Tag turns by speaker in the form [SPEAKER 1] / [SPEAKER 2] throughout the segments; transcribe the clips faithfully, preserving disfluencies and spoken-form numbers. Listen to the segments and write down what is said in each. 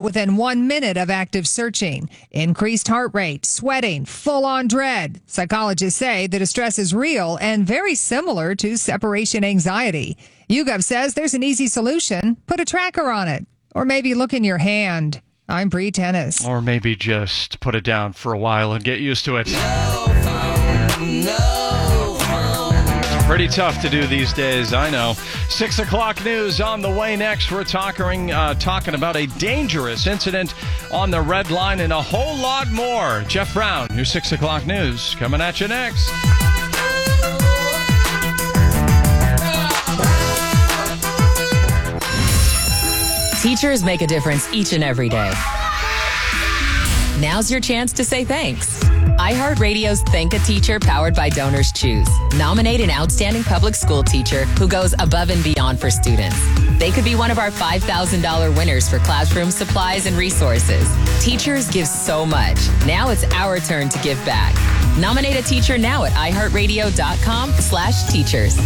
[SPEAKER 1] within one minute of active searching. Increased heart rate, sweating, full-on dread. Psychologists say the distress is real and very similar to separation anxiety. YouGov says there's an easy solution. Put a tracker on it. Or maybe look in your hand. I'm Bree Tennis.
[SPEAKER 2] Or maybe just put it down for a while and get used to it.
[SPEAKER 3] No phone, no phone.
[SPEAKER 2] Pretty tough to do these days, I know. Six o'clock news on the way next. We're talking, uh, talking about a dangerous incident on the red line and a whole lot more. Jeff Brown, your six o'clock news, coming at you next.
[SPEAKER 4] Teachers make a difference each and every day. Now's your chance to say thanks. iHeartRadio's Thank a Teacher, powered by Donors Choose. Nominate an outstanding public school teacher who goes above and beyond for students. They could be one of our five thousand dollars winners for classroom supplies and resources. Teachers give so much. Now it's our turn to give back. Nominate a teacher now at iHeartRadio.com slash teachers.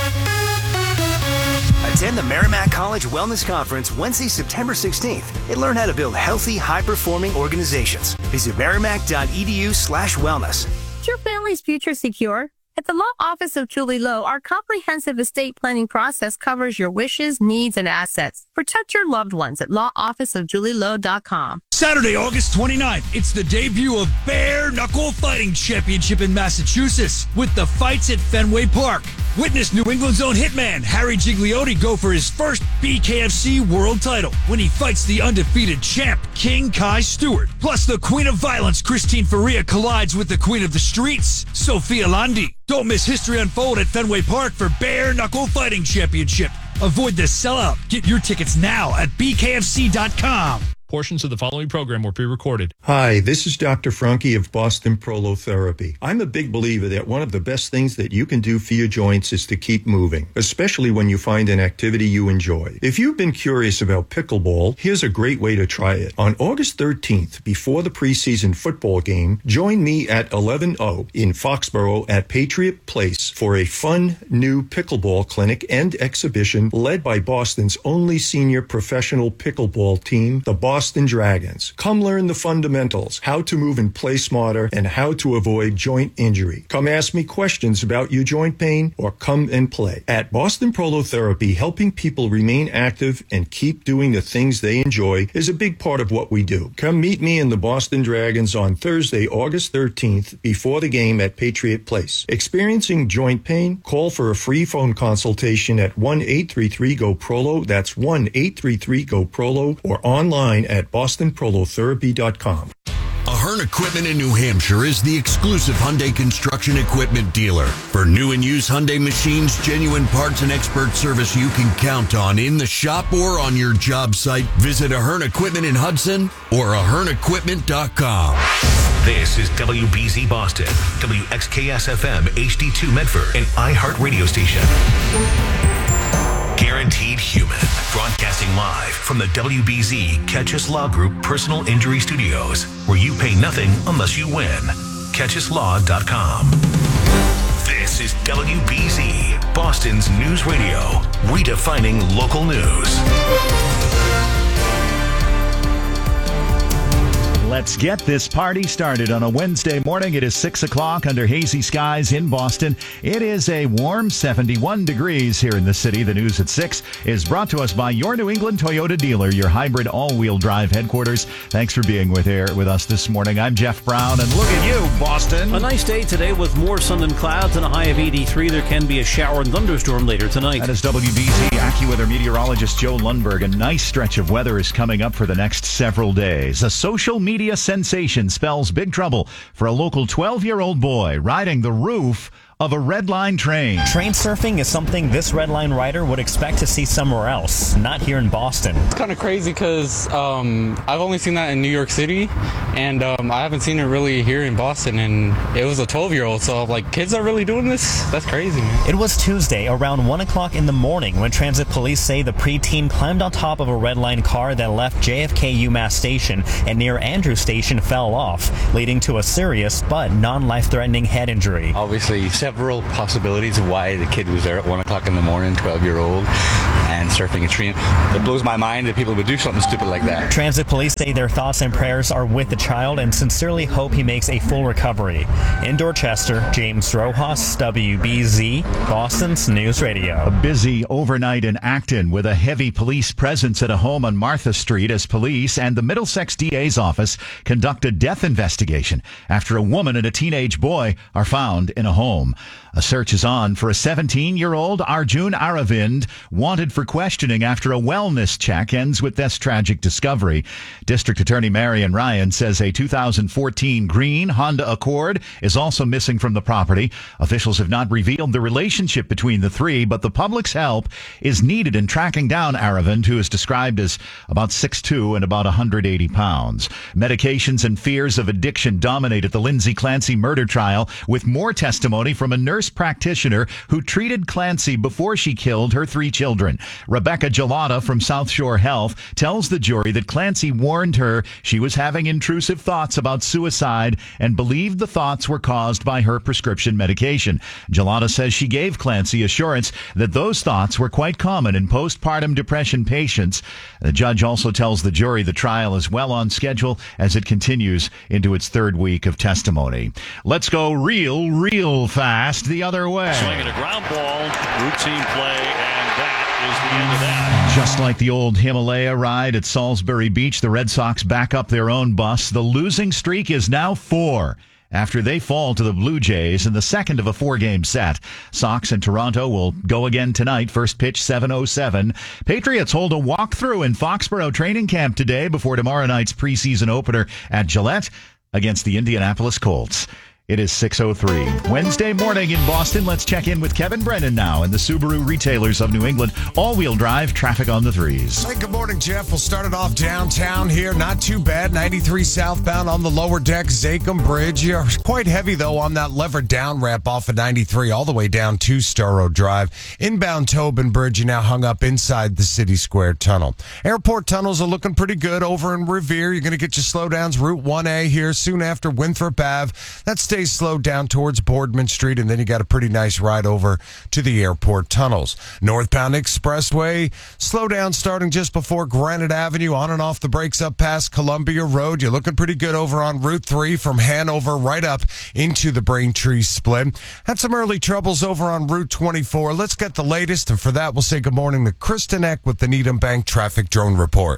[SPEAKER 5] Attend the Merrimack College Wellness Conference Wednesday, September sixteenth, and learn how to build healthy, high-performing organizations. Visit merrimack.edu slash wellness.
[SPEAKER 6] Is your family's future secure? At the Law Office of Julie Lowe, our comprehensive estate planning process covers your wishes, needs, and assets. Protect your loved ones at law office of julie lowe dot com.
[SPEAKER 7] Saturday, August twenty-ninth, it's the debut of Bare Knuckle Fighting Championship in Massachusetts with the fights at Fenway Park. Witness New England's own hitman, Harry Gigliotti, go for his first B K F C world title when he fights the undefeated champ, King Kai Stewart. Plus, the Queen of Violence, Christine Faria, collides with the Queen of the Streets, Sophia Landi. Don't miss history unfold at Fenway Park for Bare Knuckle Fighting Championship. Avoid the sellout. Get your tickets now at b k f c dot com.
[SPEAKER 8] Portions of the following program were pre-recorded.
[SPEAKER 9] Hi, this is Doctor Franke of Boston Prolotherapy. I'm a big believer that one of the best things that you can do for your joints is to keep moving, especially when you find an activity you enjoy. If you've been curious about pickleball, here's a great way to try it. On August thirteenth, before the preseason football game, join me at eleven oh in Foxborough at Patriot Place for a fun new pickleball clinic and exhibition led by Boston's only senior professional pickleball team, the Boston Boston Dragons. Come learn the fundamentals, how to move and play smarter, and how to avoid joint injury. Come ask me questions about your joint pain or come and play. At Boston Prolotherapy, helping people remain active and keep doing the things they enjoy is a big part of what we do. Come meet me and the Boston Dragons on Thursday, August thirteenth, before the game at Patriot Place. Experiencing joint pain? Call for a free phone consultation at one eight three three G O P R O L O. That's one eight three three G O P R O L O or online at boston prolotherapy dot com.
[SPEAKER 10] Ahern Equipment in New Hampshire is the exclusive Hyundai construction equipment dealer. For new and used Hyundai machines, genuine parts, and expert service you can count on in the shop or on your job site. Visit Ahern Equipment in Hudson or ahern equipment dot com.
[SPEAKER 11] This is W B Z Boston, W X K S F M H D two Medford, and iHeart Radio Station. Guaranteed Human, broadcasting live from the W B Z Catch Us Law Group Personal Injury Studios, where you pay nothing unless you win. catch us law dot com. This is W B Z, Boston's news radio, redefining local news.
[SPEAKER 12] Let's get this party started on a Wednesday morning. It is six o'clock under hazy skies in Boston. It is a warm seventy-one degrees here in the city. The news at six is brought to us by your New England Toyota dealer, your hybrid all-wheel drive headquarters. Thanks for being with here with us this morning. I'm Jeff Brown, and look at you, Boston.
[SPEAKER 13] A nice day today with more sun and clouds and a high of eighty-three. There can be a shower and thunderstorm later tonight.
[SPEAKER 12] That is W B Z AccuWeather meteorologist Joe Lundberg. A nice stretch of weather is coming up for the next several days. A social media Media sensation spells big trouble for a local twelve-year-old boy riding the roof of a Red Line train.
[SPEAKER 14] Train surfing is something this Red Line rider would expect to see somewhere else, not here in Boston.
[SPEAKER 15] It's kind of crazy because um, I've only seen that in New York City, and um, I haven't seen it really here in Boston, and it was a twelve-year-old, so like, kids are really doing this? That's crazy, man.
[SPEAKER 14] It was Tuesday around one o'clock in the morning when transit police say the preteen climbed on top of a Red Line car that left J F K UMass Station and near Andrew Station fell off, leading to a serious but non-life-threatening head injury.
[SPEAKER 16] Obviously, several possibilities of why the kid was there at one o'clock in the morning, twelve-year-old, and surfing a tree. It blows my mind that people would do something stupid like that.
[SPEAKER 14] Transit police say their thoughts and prayers are with the child and sincerely hope he makes a full recovery. In Dorchester, James Rojas, W B Z, Boston's News Radio.
[SPEAKER 12] A busy overnight in Acton with a heavy police presence at a home on Martha Street as police and the Middlesex D A's office conduct a death investigation after a woman and a teenage boy are found in a home. A search is on for a seventeen-year-old Arjun Aravind, wanted for questioning after a wellness check ends with this tragic discovery. District Attorney Marion Ryan says a two thousand fourteen green Honda Accord is also missing from the property. Officials have not revealed the relationship between the three, but the public's help is needed in tracking down Aravind, who is described as about six foot two and about one hundred eighty pounds. Medications and fears of addiction dominated the Lindsay Clancy murder trial, with more testimony from a nurse practitioner who treated Clancy before she killed her three children. Rebecca Gelada from South Shore Health tells the jury that Clancy warned her she was having intrusive thoughts about suicide and believed the thoughts were caused by her prescription medication. Gelada says she gave Clancy assurance that those thoughts were quite common in postpartum depression patients. The judge also tells the jury the trial is well on schedule as it continues into its third week of testimony. Let's go real, real fast the other way.
[SPEAKER 13] Swinging a ground ball, routine play, and that is the end of that.
[SPEAKER 12] Just like the old Himalaya ride at Salisbury Beach, the Red Sox back up their own bus. The losing streak is now four after they fall to the Blue Jays in the second of a four-game set. Sox and Toronto will go again tonight. First pitch, seven oh seven. Patriots hold a walkthrough in Foxborough training camp today before tomorrow night's preseason opener at Gillette against the Indianapolis Colts. It is six oh three. Wednesday morning in Boston. Let's check in with Kevin Brennan now and the Subaru retailers of New England. All-wheel drive traffic on the threes.
[SPEAKER 17] Hey, good morning, Jeff. We'll start it off downtown here. Not too bad. ninety-three southbound on the lower deck, Zakem Bridge. You're quite heavy, though, on that levered down ramp off of ninety-three all the way down to Storrow Drive. Inbound Tobin Bridge, you now hung up inside the City Square Tunnel. Airport tunnels are looking pretty good over in Revere. You're going to get your slowdowns. Route one A here soon after Winthrop Ave. That's stays slowed down towards Boardman Street, and then you got a pretty nice ride over to the airport tunnels. Northbound Expressway, slow down starting just before Granite Avenue, on and off the brakes up past Columbia Road. You're looking pretty good over on Route three from Hanover right up into the Braintree split. Had some early troubles over on Route twenty-four. Let's get the latest, and for that, we'll say good morning to Kristen Eck with the Needham Bank Traffic Drone Report.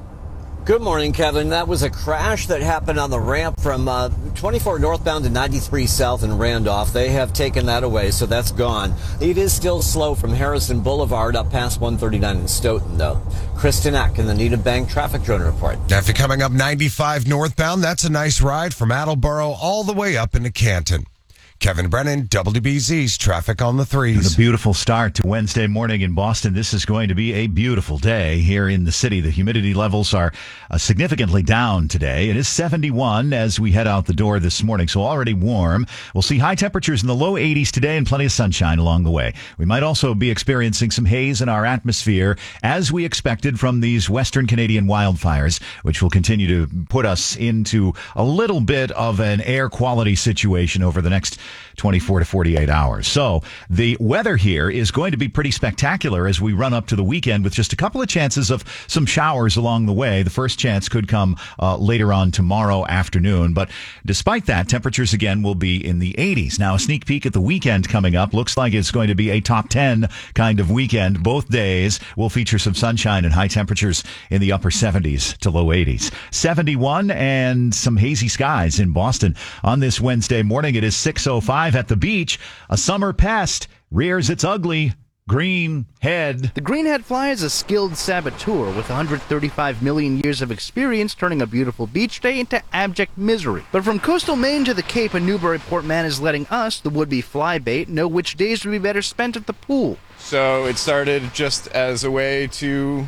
[SPEAKER 18] Good morning, Kevin. That was a crash that happened on the ramp from uh, twenty-four northbound to ninety-three south in Randolph. They have taken that away, so that's gone. It is still slow from Harrison Boulevard up past one thirty-nine in Stoughton, though. Kristen Eck in the Needham Bank Traffic Drone Report.
[SPEAKER 17] Now, if you're coming up ninety-five northbound, that's a nice ride from Attleboro all the way up into Canton. Kevin Brennan, W B Z's Traffic on the Threes.
[SPEAKER 12] And a beautiful start to Wednesday morning in Boston. This is going to be a beautiful day here in the city. The humidity levels are uh, significantly down today. It is seventy-one as we head out the door this morning, so already warm. We'll see high temperatures in the low eighties today and plenty of sunshine along the way. We might also be experiencing some haze in our atmosphere, as we expected from these Western Canadian wildfires, which will continue to put us into a little bit of an air quality situation over the next twenty-four to forty-eight hours. So the weather here is going to be pretty spectacular as we run up to the weekend with just a couple of chances of some showers along the way. The first chance could come uh, later on tomorrow afternoon. But despite that, temperatures again will be in the eighties. Now, a sneak peek at the weekend coming up. Looks like it's going to be a top ten kind of weekend. Both days will feature some sunshine and high temperatures in the upper seventies to low eighties. seventy-one and some hazy skies in Boston on this Wednesday morning. It is six oh five at the beach. A summer pest rears its ugly green head.
[SPEAKER 19] The greenhead fly is a skilled saboteur with one hundred thirty-five million years of experience turning a beautiful beach day into abject misery. But from coastal Maine to the Cape, a Newburyport man is letting us, the would-be fly bait, know which days would be better spent at the pool.
[SPEAKER 20] So it started just as a way to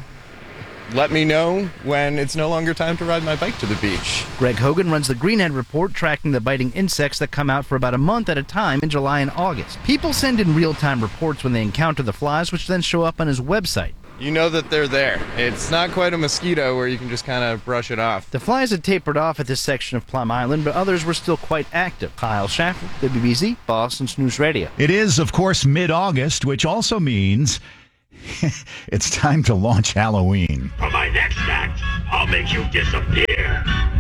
[SPEAKER 20] let me know when it's no longer time to ride my bike to the beach.
[SPEAKER 19] Greg Hogan runs the Greenhead Report, tracking the biting insects that come out for about a month at a time in July and August. People send in real-time reports when they encounter the flies, which then show up on his website.
[SPEAKER 20] You know that they're there. It's not quite a mosquito where you can just kind of brush it off.
[SPEAKER 19] The flies had tapered off at this section of Plum Island, but others were still quite active. Kyle Schaffer, W B Z, Boston's News Radio.
[SPEAKER 12] It is, of course, mid-August, which also means It's time to launch Halloween.
[SPEAKER 21] For my next act, I'll make you disappear.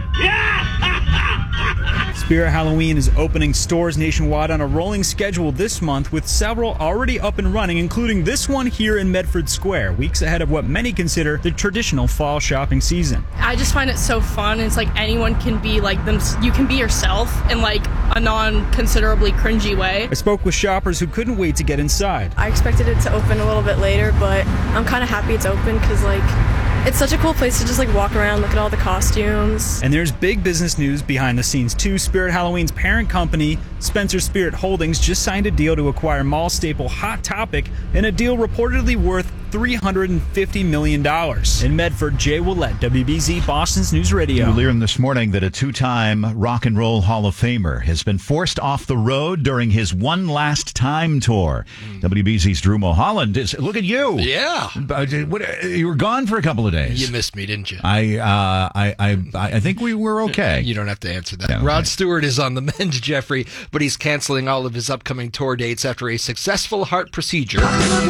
[SPEAKER 22] Spirit Halloween is opening stores nationwide on a rolling schedule this month, with several already up and running, including this one here in Medford Square, weeks ahead of what many consider the traditional fall shopping season.
[SPEAKER 23] I just find it so fun. It's like anyone can be like them. You can be yourself in like a non-considerably cringy way.
[SPEAKER 22] I spoke with shoppers who couldn't wait to get inside.
[SPEAKER 24] I expected it to open a little bit later, but I'm kind of happy it's open because like it's such a cool place to just like walk around, look at all the costumes.
[SPEAKER 22] And there's big business news behind the scenes too. Spirit Halloween's parent company, Spencer Spirit Holdings, just signed a deal to acquire mall staple Hot Topic in a deal reportedly worth three hundred fifty million dollars. In Medford, Jay Willett, W B Z Boston's News Radio.
[SPEAKER 12] You learned this morning that a two-time Rock and Roll Hall of Famer has been forced off the road during his One Last Time tour. Mm. W B Z's Drew Mulholland is. Look at you.
[SPEAKER 25] Yeah.
[SPEAKER 12] Uh, what, you were gone for a couple of days.
[SPEAKER 25] You missed me, didn't you?
[SPEAKER 12] I uh, I, I I think we were okay.
[SPEAKER 25] You don't have to answer that.
[SPEAKER 12] Yeah, okay.
[SPEAKER 25] Rod Stewart is on the mend, Jeffrey, but he's canceling all of his upcoming tour dates after a successful heart procedure.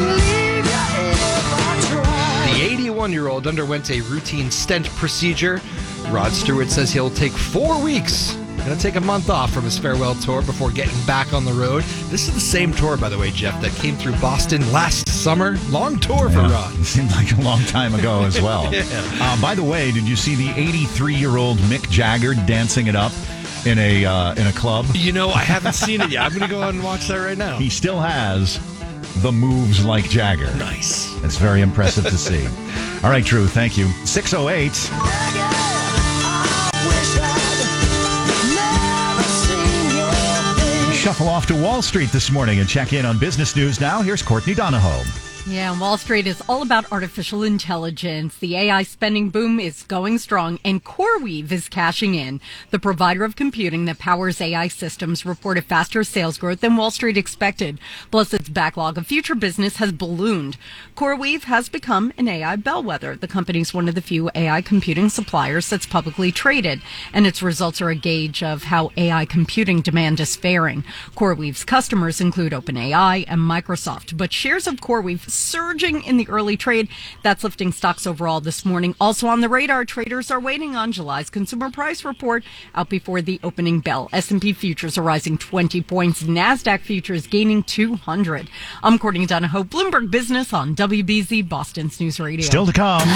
[SPEAKER 25] The eighty-one-year-old underwent a routine stent procedure. Rod Stewart says he'll take four weeks. Going to take a month off from his farewell tour before getting back on the road. This is the same tour, by the way, Jeff, that came through Boston last summer. Long tour for
[SPEAKER 12] yeah,
[SPEAKER 25] Rod.
[SPEAKER 12] Seemed like a long time ago as well.
[SPEAKER 25] yeah.
[SPEAKER 12] uh, by the way, did you see the eighty-three-year-old Mick Jagger dancing it up in a uh, in a club?
[SPEAKER 25] You know, I haven't seen it yet. I'm going to go out and watch that right now.
[SPEAKER 12] He still has the moves like Jagger.
[SPEAKER 25] Nice.
[SPEAKER 12] It's very impressive to see. All right, Drew, thank you. six oh eight. Shuffle off to Wall Street this morning and check in on business news now. Here's Courtney Donahoe.
[SPEAKER 26] Yeah, Wall Street is all about artificial intelligence. The A I spending boom is going strong, and CoreWeave is cashing in. The provider of computing that powers A I systems reported faster sales growth than Wall Street expected. Plus, its backlog of future business has ballooned. CoreWeave has become an A I bellwether. The company is one of the few A I computing suppliers that's publicly traded, and its results are a gauge of how A I computing demand is faring. CoreWeave's customers include OpenAI and Microsoft, but shares of CoreWeave surging in the early trade. That's lifting stocks overall this morning. Also on the radar, traders are waiting on July's consumer price report out before the opening bell. S and P futures are rising twenty points. NASDAQ futures gaining two hundred. I'm Courtney Donahoe, Bloomberg Business on W B Z Boston's News Radio.
[SPEAKER 12] Still to come.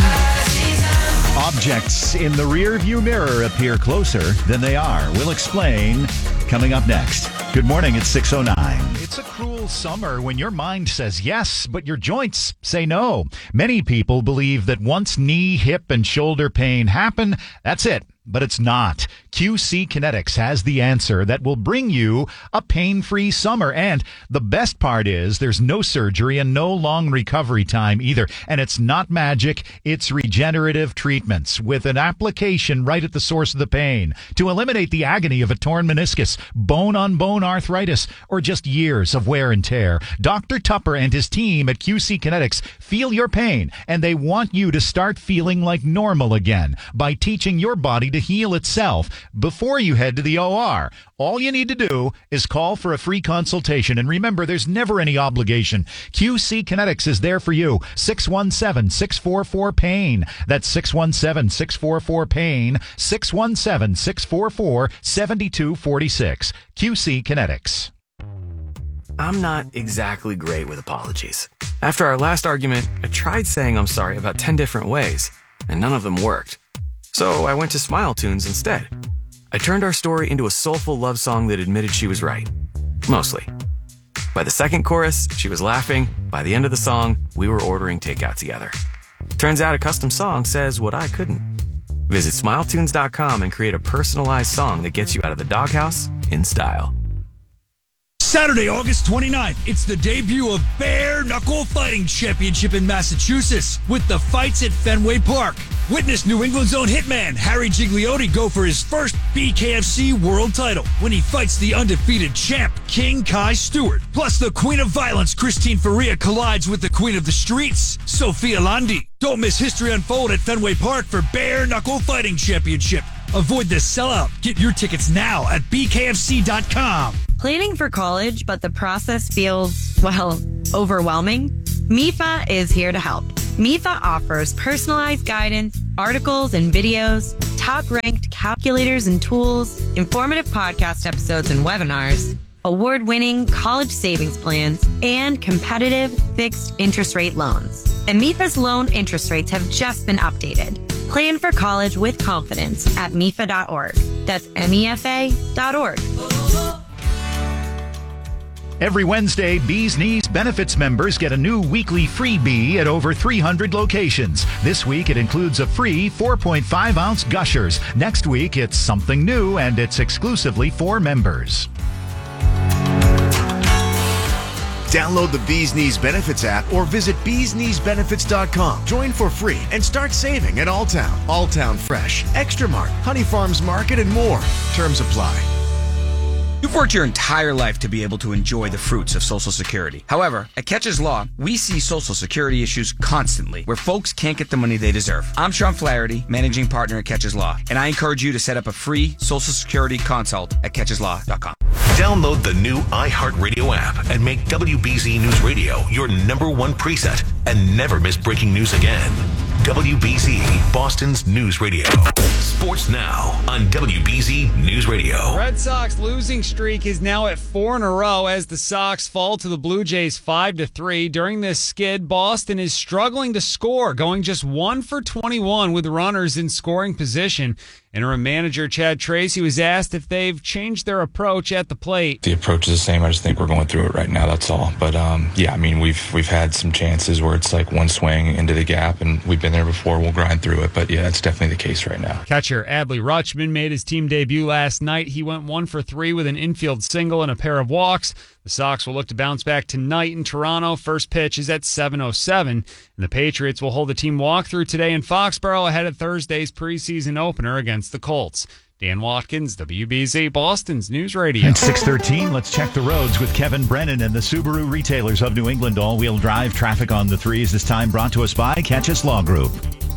[SPEAKER 12] Objects in the rearview mirror appear closer than they are. We'll explain coming up next. Good morning, it's six oh nine. It's a cruel summer when your mind says yes, but your joints say no. Many people believe that once knee, hip, and shoulder pain happen, that's it. But it's not. Q C Kinetics has the answer that will bring you a pain-free summer. And the best part is there's no surgery and no long recovery time either. And it's not magic. It's regenerative treatments with an application right at the source of the pain to eliminate the agony of a torn meniscus, bone-on-bone arthritis, or just years of wear and tear. Doctor Tupper and his team at Q C Kinetics feel your pain, and they want you to start feeling like normal again by teaching your body to heal itself before you head to the O R. All you need to do is call for a free consultation. And remember, there's never any obligation. Q C Kinetics is there for you. six one seven, six four four, PAIN. That's six one seven, six four four, PAIN. six one seven, six four four, seven two four six. Q C Kinetics.
[SPEAKER 27] I'm not exactly great with apologies. After our last argument, I tried saying I'm sorry about ten different ways, and none of them worked. So I went to Smile Tunes instead. I turned our story into a soulful love song that admitted she was right. Mostly. By the second chorus, she was laughing. By the end of the song, we were ordering takeout together. Turns out a custom song says what I couldn't. Visit smile tunes dot com and create a personalized song that gets you out of the doghouse in style.
[SPEAKER 7] Saturday, August twenty-ninth, it's the debut of Bare Knuckle Fighting Championship in Massachusetts with the fights at Fenway Park. Witness New England's own hitman Harry Gigliotti go for his first B K F C world title when he fights the undefeated champ King Kai Stewart. Plus, the Queen of Violence Christine Faria collides with the Queen of the Streets Sophia Landi. Don't miss history unfold at Fenway Park for Bare Knuckle Fighting Championship. Avoid the sellout. Get your tickets now at b k f c dot com.
[SPEAKER 28] Planning for college, but the process feels, well, overwhelming?
[SPEAKER 1] M I F A is here to help. M I F A offers personalized guidance, articles and videos, top-ranked calculators and tools, informative podcast episodes and webinars, award-winning college savings plans, and competitive fixed interest rate loans. And M I F A's loan interest rates have just been updated. Plan for college with confidence at M I F A dot org. That's M E F A dot org.
[SPEAKER 12] Every Wednesday, Bee's Knees Benefits members get a new weekly freebie at over three hundred locations. This week, it includes a free four point five ounce Gushers. Next week, it's something new, and it's exclusively for members.
[SPEAKER 2] Download the Bee's Knees Benefits app or visit bees knees benefits dot com. Join for free and start saving at Alltown, Alltown Fresh, Extra Mart, Honey Farms Market, and more. Terms apply.
[SPEAKER 3] You've worked your entire life to be able to enjoy the fruits of Social Security. However, at Catches Law, we see Social Security issues constantly, where folks can't get the money they deserve. I'm Sean Flaherty, managing partner at Catches Law, and I encourage you to set up a free Social Security consult at catches law dot com.
[SPEAKER 11] Download the new iHeartRadio app and make W B Z News Radio your number one preset and never miss breaking news again. W B Z, Boston's news radio. Sports now on W B Z News Radio.
[SPEAKER 22] Red Sox losing streak is now at four in a row as the Sox fall to the Blue Jays five to three. During this skid, Boston is struggling to score, going just one for twenty-one with runners in scoring position. Interim manager Chad Tracy was asked if they've changed their approach at the plate.
[SPEAKER 4] The approach is the same. I just think we're going through it right now. That's all. But um, yeah, I mean, we've we've had some chances where it's like one swing into the gap, and we've been there before. We'll grind through it. But yeah, that's definitely the case right now.
[SPEAKER 22] Catcher Adley Rutschman made his team debut last night. He went one for three with an infield single and a pair of walks. The Sox will look to bounce back tonight in Toronto. First pitch is at seven oh seven. And the Patriots will hold a team walkthrough today in Foxborough ahead of Thursday's preseason opener against the Colts. Dan Watkins, W B Z, Boston's News Radio.
[SPEAKER 12] At six thirteen, let's check the roads with Kevin Brennan and the Subaru retailers of New England. All-wheel drive traffic on the threes this time brought to us by Catches Law Group.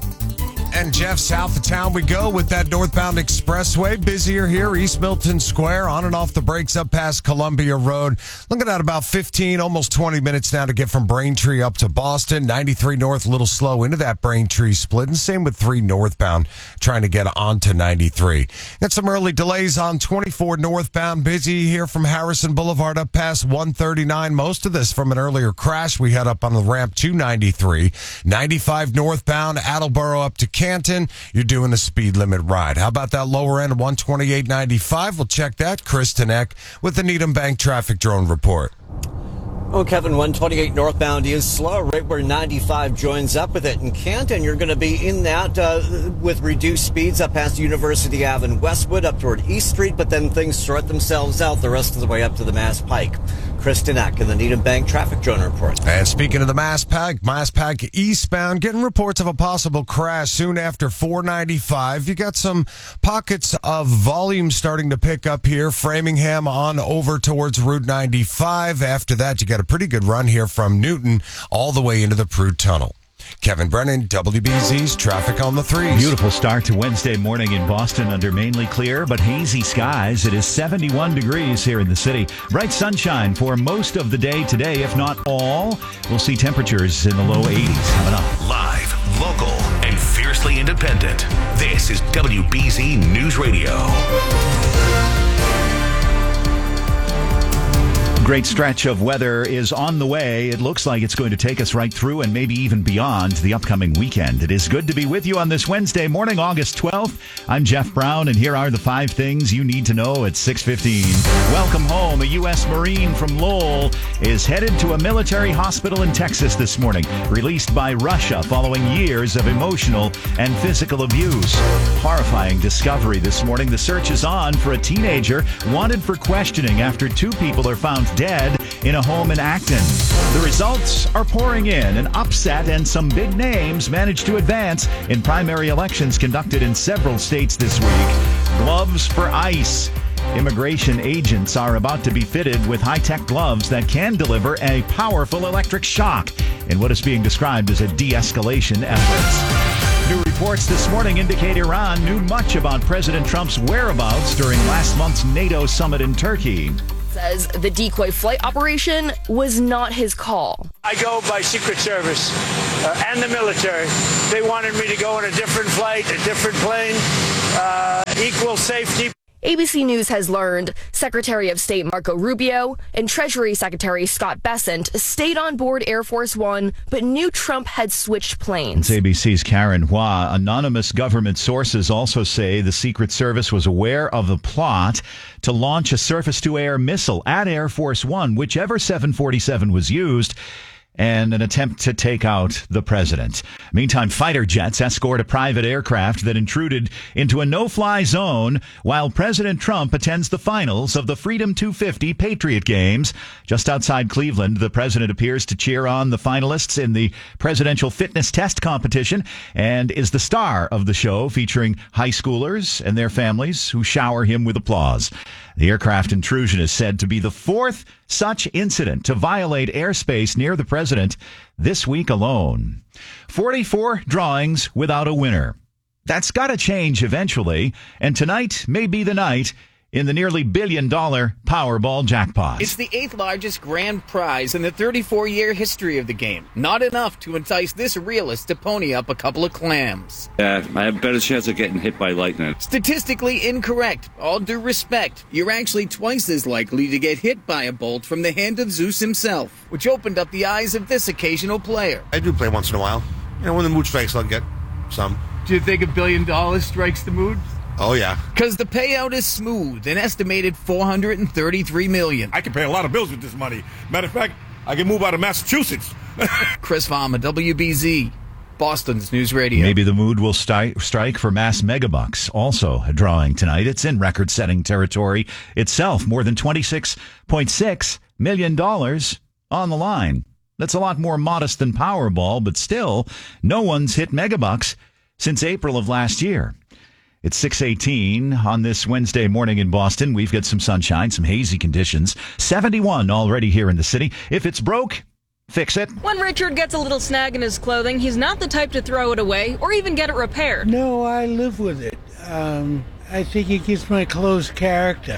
[SPEAKER 17] And Jeff, south of town we go with that northbound expressway. Busier here, East Milton Square, on and off the brakes up past Columbia Road. Looking at about fifteen, almost twenty minutes now to get from Braintree up to Boston. ninety-three north, a little slow into that Braintree split. And same with three northbound, trying to get onto ninety-three. Got some early delays on twenty-four northbound. Busy here from Harrison Boulevard up past one thirty-nine. Most of this from an earlier crash we had up on the ramp to ninety-three. ninety-five northbound, Attleboro up to Canton, you're doing a speed limit ride. How about that lower end of one twenty-eight ninety-five? We'll check that. Kristen Eck with the Needham Bank Traffic Drone Report.
[SPEAKER 18] Oh, Kevin, one twenty-eight northbound is slow, right where ninety-five joins up with it. In Canton, you're going to be in that uh, with reduced speeds up past University Ave and Westwood up toward East Street, but then things sort themselves out the rest of the way up to the Mass Pike. Kristen Eck in the Needham Bank Traffic Drone Report.
[SPEAKER 17] And speaking of the Mass Pike, Mass Pike eastbound, getting reports of a possible crash soon after four ninety-five. You got some pockets of volume starting to pick up here. Framingham on over towards Route ninety-five. After that, you got a pretty good run here from Newton all the way into the Prude Tunnel. Kevin Brennan, W B Z's Traffic on the Threes.
[SPEAKER 12] Beautiful start to Wednesday morning in Boston under mainly clear but hazy skies. It is seventy-one degrees here in the city. Bright sunshine for most of the day today, if not all. We'll see temperatures in the low eighties coming up.
[SPEAKER 11] Live, local, and fiercely independent. This is W B Z News Radio.
[SPEAKER 12] Great stretch of weather is on the way. It looks like it's going to take us right through and maybe even beyond the upcoming weekend. It is good to be with you on this Wednesday morning, August twelfth. I'm Jeff Brown, and here are the five things you need to know at six fifteen. Welcome home. A U S Marine from Lowell is headed to a military hospital in Texas this morning, released by Russia following years of emotional and physical abuse. Horrifying discovery this morning. The search is on for a teenager wanted for questioning after two people are found dead in a home in Acton. The results are pouring in. An upset and some big names managed to advance in primary elections conducted in several states this week. Gloves for ICE. Immigration agents are about to be fitted with high-tech gloves that can deliver a powerful electric shock in what is being described as a de-escalation effort. New reports this morning indicate Iran knew much about President Trump's whereabouts during last month's NATO summit in Turkey.
[SPEAKER 5] Says the decoy flight operation was not his call. I go by Secret Service uh, and the military. They wanted me to go on a different flight, a different plane, uh, equal safety.
[SPEAKER 6] A B C News has learned Secretary of State Marco Rubio and Treasury Secretary Scott Bessent stayed on board Air Force One, but knew Trump had switched planes.
[SPEAKER 12] It's A B C's Karen Hua. Anonymous government sources also say the Secret Service was aware of the plot to launch a surface-to-air missile at Air Force One, whichever seven forty-seven was used, and an attempt to take out the president. Meantime, fighter jets escort a private aircraft that intruded into a no-fly zone while President Trump attends the finals of the Freedom two fifty Patriot Games. Just outside Cleveland, the president appears to cheer on the finalists in the presidential fitness test competition and is the star of the show, featuring high schoolers and their families who shower him with applause. The aircraft intrusion is said to be the fourth such incident to violate airspace near the president this week alone. forty-four drawings without a winner. That's got to change eventually, and tonight may be the night in the nearly billion-dollar Powerball jackpot.
[SPEAKER 8] It's the eighth largest grand prize in the thirty-four-year history of the game. Not enough to entice this realist to pony up a couple of clams.
[SPEAKER 9] Yeah, I have a better chance of getting hit by lightning.
[SPEAKER 8] Statistically incorrect. All due respect. You're actually twice as likely to get hit by a bolt from the hand of Zeus himself, which opened up the eyes of this occasional player.
[SPEAKER 10] I do play once in a while. You know, when the mood strikes, I'll get some.
[SPEAKER 8] Do you think a billion dollars strikes the mood?
[SPEAKER 10] Oh, yeah.
[SPEAKER 8] Because the payout is smooth, an estimated four hundred thirty-three million dollars.
[SPEAKER 15] I can pay a lot of bills with this money. Matter of fact, I can move out of Massachusetts.
[SPEAKER 8] Chris Farmer, W B Z, Boston's News Radio.
[SPEAKER 12] Maybe the mood will sti- strike for Mass Megabucks, also a drawing tonight. It's in record-setting territory itself, more than twenty-six point six million dollars on the line. That's a lot more modest than Powerball, but still, no one's hit Megabucks since April of last year. It's six eighteen on this Wednesday morning in Boston. We've got some sunshine, some hazy conditions. seventy-one already here in the city. If it's broke, fix it.
[SPEAKER 16] When Richard gets a little snag in his clothing, he's not the type to throw it away or even get it repaired.
[SPEAKER 28] No, I live with it. Um, I think it gives my clothes character.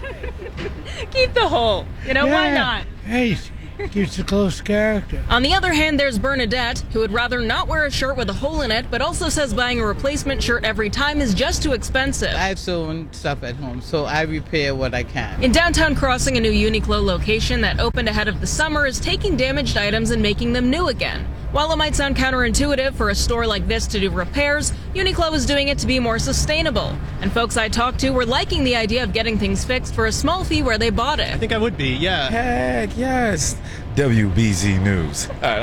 [SPEAKER 16] Keep the hole. You know,
[SPEAKER 28] yeah.
[SPEAKER 16] Why not?
[SPEAKER 28] Hey, gives the close character.
[SPEAKER 16] On the other hand, there's Bernadette, who would rather not wear a shirt with a hole in it, but also says buying a replacement shirt every time is just too expensive.
[SPEAKER 29] I have sewn stuff at home, so I repair what I can.
[SPEAKER 16] In downtown Crossing, a new Uniqlo location that opened ahead of the summer is taking damaged items and making them new again. While it might sound counterintuitive for a store like this to do repairs, Uniqlo is doing it to be more sustainable. And folks I talked to were liking the idea of getting things fixed for a small fee where they bought it.
[SPEAKER 30] I think I would be, yeah.
[SPEAKER 28] Heck, yes.
[SPEAKER 9] W B Z News.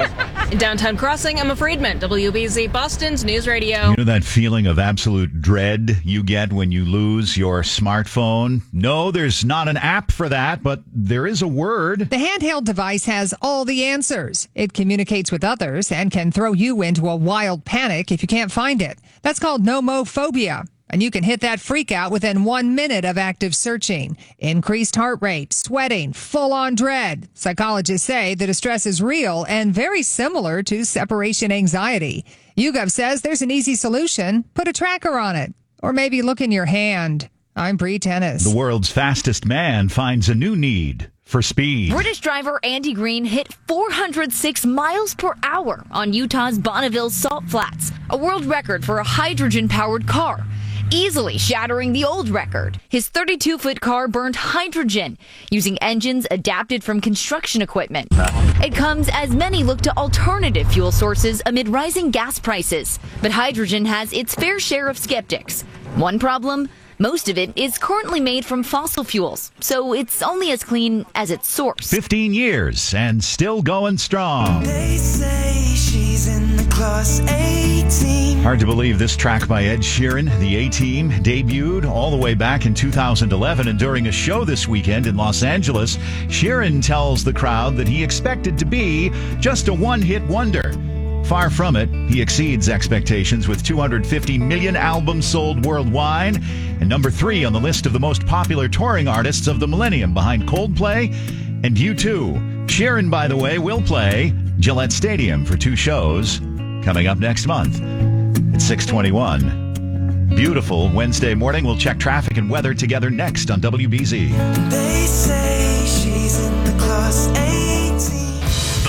[SPEAKER 16] In downtown Crossing, Emma Friedman, W B Z Boston's News Radio.
[SPEAKER 12] You know that feeling of absolute dread you get when you lose your smartphone? No, there's not an app for that, but there is a word.
[SPEAKER 31] The handheld device has all the answers. It communicates with others and can throw you into a wild panic if you can't find it. That's called nomophobia. And you can hit that freak out within one minute of active searching. Increased heart rate, sweating, full-on dread. Psychologists say the distress is real and very similar to separation anxiety. YouGov says there's an easy solution. Put a tracker on it. Or maybe look in your hand. I'm Bree Tennis.
[SPEAKER 12] The world's fastest man finds a new need for speed.
[SPEAKER 32] British driver Andy Green hit four hundred six miles per hour on Utah's Bonneville Salt Flats, a world record for a hydrogen-powered car, easily shattering the old record. His thirty-two foot car burned hydrogen using engines adapted from construction equipment. It comes as many look to alternative fuel sources amid rising gas prices. But hydrogen has its fair share of skeptics. One problem? Most of it is currently made from fossil fuels, so it's only as clean as its source.
[SPEAKER 12] fifteen years and still going strong.
[SPEAKER 33] They say she's in the class eighteen.
[SPEAKER 12] Hard to believe this track by Ed Sheeran, the A-Team, debuted all the way back in two thousand eleven, and during a show this weekend in Los Angeles, Sheeran tells the crowd that he expected to be just a one-hit wonder. Far from it, he exceeds expectations with two hundred fifty million albums sold worldwide and number three on the list of the most popular touring artists of the millennium behind Coldplay and U two. Sheeran, by the way, will play Gillette Stadium for two shows coming up next month. It's six twenty-one. Beautiful Wednesday morning. We'll check traffic and weather together next on W B Z.
[SPEAKER 33] They say she's in the class eighteen.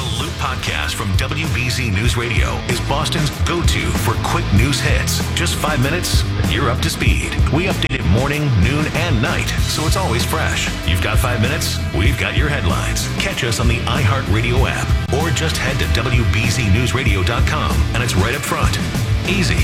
[SPEAKER 11] podcast from W B Z News Radio is Boston's go-to for quick news hits. Just five minutes, and you're up to speed. We update it morning, noon, and night, so it's always fresh. You've got five minutes, we've got your headlines. Catch us on the iHeartRadio app, or just head to W B Z news radio dot com, and it's right up front. Easy.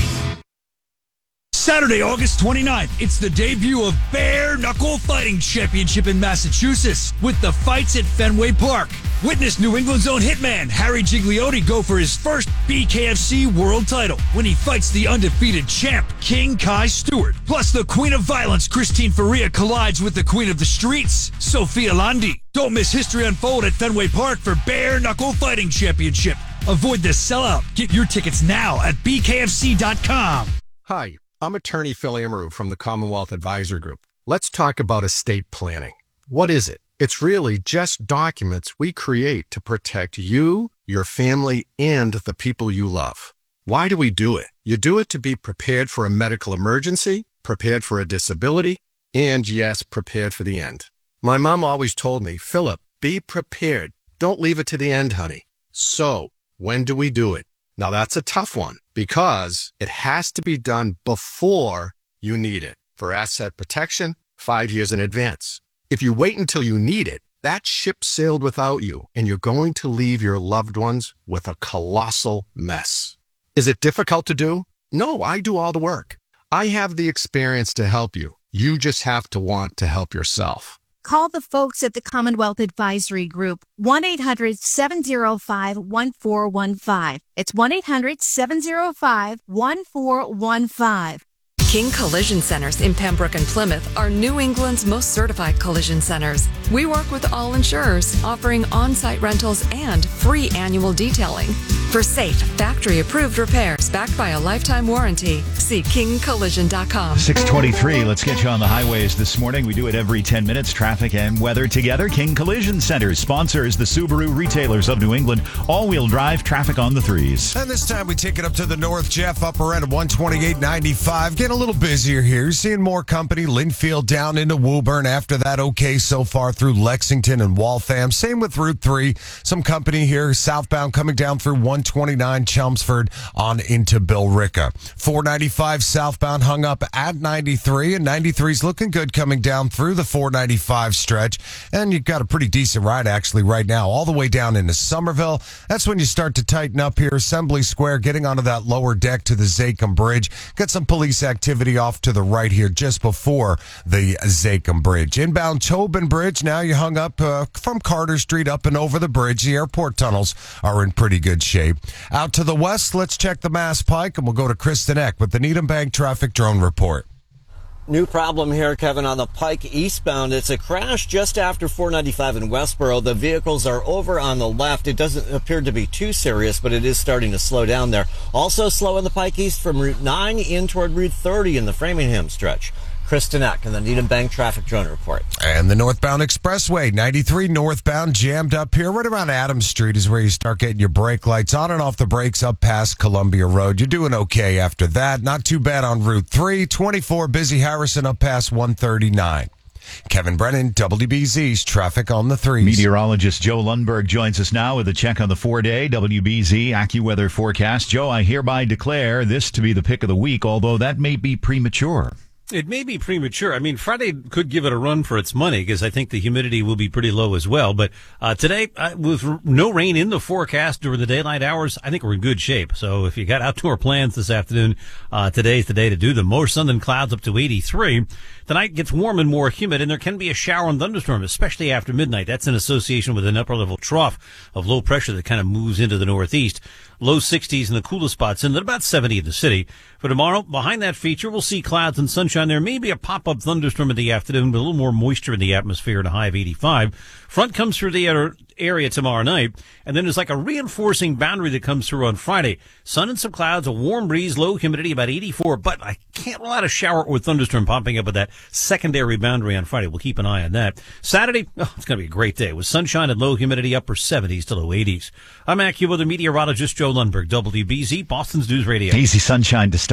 [SPEAKER 1] Saturday, August twenty-ninth, it's the debut of Bare Knuckle Fighting Championship in Massachusetts with the fights at Fenway Park. Witness New England's own hitman Harry Gigliotti go for his first B K F C world title when he fights the undefeated champ King Kai Stewart. Plus, the Queen of Violence Christine Faria collides with the Queen of the Streets Sophia Landi. Don't miss history unfold at Fenway Park for Bare Knuckle Fighting Championship. Avoid the sellout. Get your tickets now at B K F C dot com.
[SPEAKER 7] Hi, I'm attorney Phil Amaru from the Commonwealth Advisory Group. Let's talk about estate planning. What is it? It's really just documents we create to protect you, your family, and the people you love. Why do we do it? You do it to be prepared for a medical emergency, prepared for a disability, and yes, prepared for the end. My mom always told me, Philip, be prepared. Don't leave it to the end, honey. So, when do we do it? Now that's a tough one because it has to be done before you need it. For asset protection, five years in advance. If you wait until you need it, that ship sailed without you and you're going to leave your loved ones with a colossal mess. Is it difficult to do? No, I do all the work. I have the experience to help you. You just have to want to help yourself.
[SPEAKER 13] Call the folks at the Commonwealth Advisory Group, one eight hundred seven oh five one four one five. It's one eight hundred seven oh five one four one five.
[SPEAKER 14] King Collision Centers in Pembroke and Plymouth are New England's most certified collision centers. We work with all insurers, offering on-site rentals and free annual detailing. For safe, factory-approved repairs backed by a lifetime warranty, see king collision dot com.
[SPEAKER 12] six twenty-three, let's get you on the highways this morning. We do it every ten minutes, traffic and weather together. King Collision Centers sponsors the Subaru Retailers of New England. All-wheel drive traffic on the threes.
[SPEAKER 17] And this time we take it up to the north, Jeff, upper end of one twenty-eight ninety-five. Getting a little busier here. You're seeing more company. Linfield down into Woburn. After that, okay so far through Lexington and Waltham. Same with Route three. Some company here southbound coming down through one twenty-nine Chelmsford on into Billerica. four ninety-five southbound hung up at ninety-three, and ninety-three's looking good coming down through the four ninety-five stretch. And you've got a pretty decent ride actually right now, all the way down into Somerville. That's when you start to tighten up here. Assembly Square, getting onto that lower deck to the Zachem Bridge. Got some police activity off to the right here just before the Zachem Bridge. Inbound Tobin Bridge, now you hung up uh, from Carter Street up and over the bridge. The airport tunnels are in pretty good shape. Out to the west, let's check the Mass Pike, and we'll go to Kristen Eck with the Needham Bank Traffic Drone Report.
[SPEAKER 18] New problem here, Kevin, on the Pike eastbound. It's a crash just after four ninety-five in Westboro. The vehicles are over on the left. It doesn't appear to be too serious, but it is starting to slow down there. Also slow in the Pike East from Route nine in toward Route thirty in the Framingham stretch. Kristen Eck and the Needham Bank Traffic Drone Report.
[SPEAKER 17] And the northbound expressway, ninety-three northbound, jammed up here. Right around Adams Street is where you start getting your brake lights on and off the brakes up past Columbia Road. You're doing okay after that. Not too bad on Route three. twenty-four, busy Harrison up past one thirty-nine. Kevin Brennan, W B Z's Traffic on the Threes.
[SPEAKER 12] Meteorologist Joe Lundberg joins us now with a check on the four-day W B Z AccuWeather forecast. Joe, I hereby declare this to be the pick of the week, although that may be premature.
[SPEAKER 19] It may be premature. I mean, Friday could give it a run for its money because I think the humidity will be pretty low as well. But uh, today, uh, with r- no rain in the forecast during the daylight hours, I think we're in good shape. So if you got outdoor plans this afternoon, uh, today's the day to do them. More sun than clouds up to eighty-three. Tonight gets warm and more humid, and there can be a shower and thunderstorm, especially after midnight. That's in association with an upper-level trough of low pressure that kind of moves into the northeast. Low sixties in the coolest spots, and about seventy in the city. For tomorrow, behind that feature, we'll see clouds and sunshine. There may be a pop-up thunderstorm in the afternoon, but a little more moisture in the atmosphere and a high of eighty-five. Front comes through the area tomorrow night, and then there's like a reinforcing boundary that comes through on Friday. Sun and some clouds, a warm breeze, low humidity, about eighty-four, but I can't rule out a shower or thunderstorm popping up with that secondary boundary on Friday. We'll keep an eye on that. Saturday, oh, it's going to be a great day with sunshine and low humidity, upper seventies to low eighties. I'm AccuWeather meteorologist Joe Lundberg, W B Z, Boston's News Radio.
[SPEAKER 12] Easy sunshine to start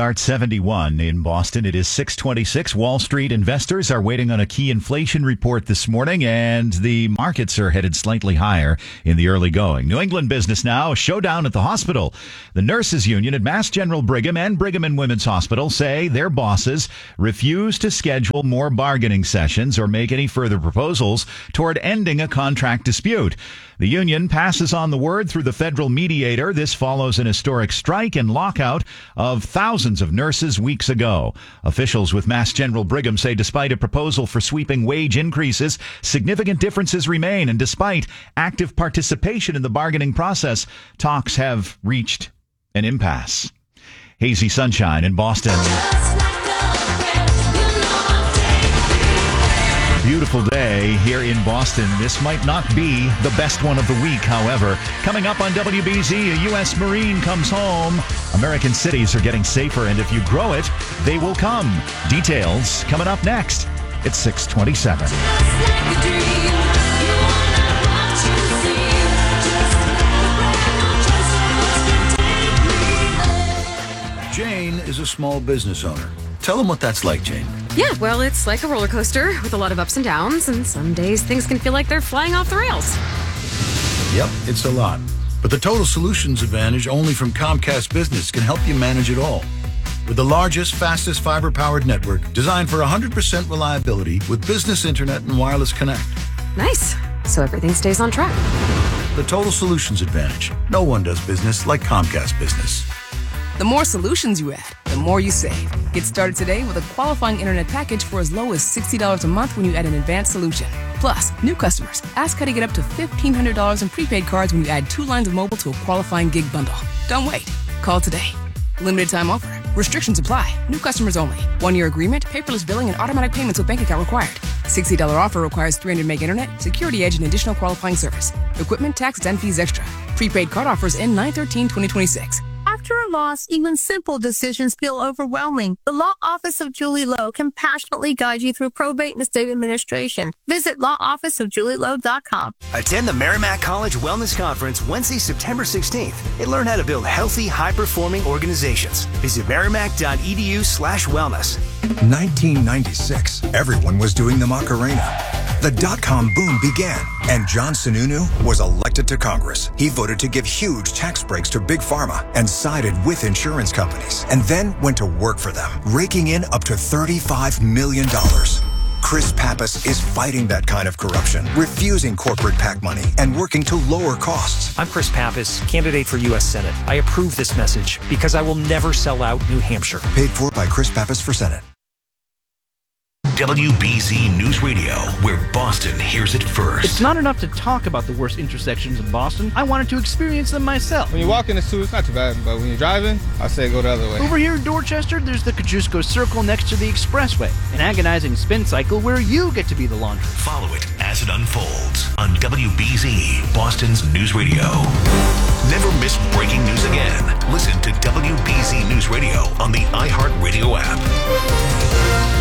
[SPEAKER 12] start seventy-one in Boston. It is six twenty-six. Wall Street investors are waiting on a key inflation report this morning, and the markets are headed slightly higher in the early going. New England business now, a showdown at the hospital. The nurses union at Mass General Brigham and Brigham and Women's Hospital say their bosses refuse to schedule more bargaining sessions or make any further proposals toward ending a contract dispute. The union passes on the word through the federal mediator. This follows an historic strike and lockout of thousands of nurses weeks ago. Officials with Mass General Brigham say despite a proposal for sweeping wage increases, significant differences remain. And despite active participation in the bargaining process, talks have reached an impasse. Hazy sunshine in Boston. Beautiful day here in Boston. This might not be the best one of the week, however. Coming up on W B Z, a U S Marine comes home. American cities are getting safer, and if you grow it, they will come. Details coming up next. It's six twenty-seven.
[SPEAKER 2] Jane is a small business owner. Tell them what that's like, Jane.
[SPEAKER 3] Yeah, well, it's like a roller coaster with a lot of ups and downs, and some days things can feel like they're flying off the rails.
[SPEAKER 2] Yep, it's a lot. But the Total Solutions Advantage only from Comcast Business can help you manage it all. With the largest, fastest fiber-powered network designed for one hundred percent reliability with business internet and wireless connect.
[SPEAKER 3] Nice. So everything stays on track.
[SPEAKER 2] The Total Solutions Advantage. No one does business like Comcast Business.
[SPEAKER 4] The more solutions you add, the more you save. Get started today with a qualifying internet package for as low as sixty dollars a month when you add an advanced solution. Plus, new customers, ask how to get up to fifteen hundred dollars in prepaid cards when you add two lines of mobile to a qualifying gig bundle. Don't wait. Call today. Limited time offer. Restrictions apply. New customers only. One-year agreement, paperless billing, and automatic payments with bank account required. sixty dollars offer requires three hundred meg internet, security edge, and additional qualifying service. Equipment, tax, and fees extra. Prepaid card offers end nine thirteen twenty twenty-six.
[SPEAKER 5] After a loss, even simple decisions feel overwhelming. The Law Office of Julie Lowe can passionately guide you through probate and estate administration. Visit law office of julie lowe dot com.
[SPEAKER 20] Attend the Merrimack College Wellness Conference Wednesday, September sixteenth, and learn how to build healthy, high-performing organizations. Visit merrimack.edu slash wellness.
[SPEAKER 21] nineteen ninety-six, everyone was doing the Macarena. The dot-com boom began, and John Sununu was elected to Congress. He voted to give huge tax breaks to Big Pharma and sided with insurance companies, and then went to work for them, raking in up to thirty-five million dollars. Chris Pappas is fighting that kind of corruption, refusing corporate PAC money, and working to lower costs.
[SPEAKER 22] I'm Chris Pappas, candidate for U S Senate. I approve this message because I will never sell out New Hampshire.
[SPEAKER 21] Paid for by Chris Pappas for Senate.
[SPEAKER 11] W B Z News Radio, where Boston hears it first.
[SPEAKER 23] It's not enough to talk about the worst intersections in Boston. I wanted to experience them myself.
[SPEAKER 24] When you walk in the two, it's not too bad, but when you're driving, I say go the other way.
[SPEAKER 23] Over here in Dorchester, there's the Kosciuszko Circle next to the Expressway, an agonizing spin cycle where you get to be the laundry.
[SPEAKER 11] Follow it as it unfolds on W B Z, Boston's News Radio. Never miss breaking news again. Listen to W B Z News Radio on the iHeartRadio app.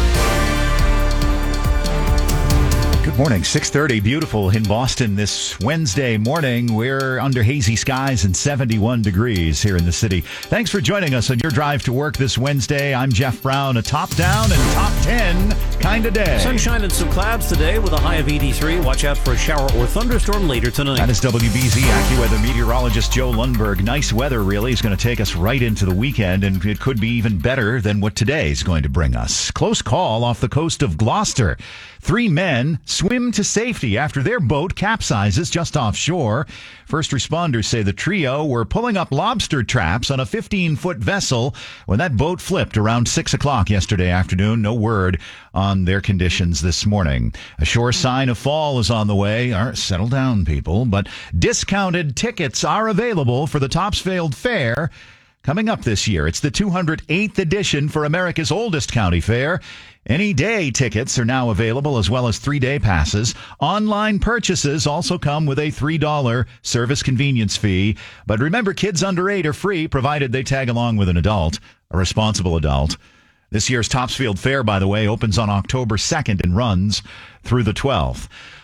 [SPEAKER 12] Good morning, six thirty, beautiful in Boston this Wednesday morning. We're under hazy skies and seventy-one degrees here in the city. Thanks for joining us on your drive to work this Wednesday. I'm Jeff Brown, a top down and top ten kind of day.
[SPEAKER 19] Sunshine and some clouds today with a high of eighty-three. Watch out for a shower or thunderstorm later tonight.
[SPEAKER 12] That is W B Z AccuWeather meteorologist Joe Lundberg. Nice weather, really, is going to take us right into the weekend, and it could be even better than what today is going to bring us. Close call off the coast of Gloucester. Three men swim to safety after their boat capsizes just offshore. First responders say the trio were pulling up lobster traps on a fifteen-foot vessel when that boat flipped around six o'clock yesterday afternoon. No word on their conditions this morning. A sure sign of fall is on the way. All right, settle down, people. But discounted tickets are available for the Topsfield Fair coming up this year. It's the two hundred eighth edition for America's oldest county fair. Any day tickets are now available, as well as three-day passes. Online purchases also come with a three dollars service convenience fee. But remember, kids under eight are free, provided they tag along with an adult, a responsible adult. This year's Topsfield Fair, by the way, opens on October second and runs through the twelfth.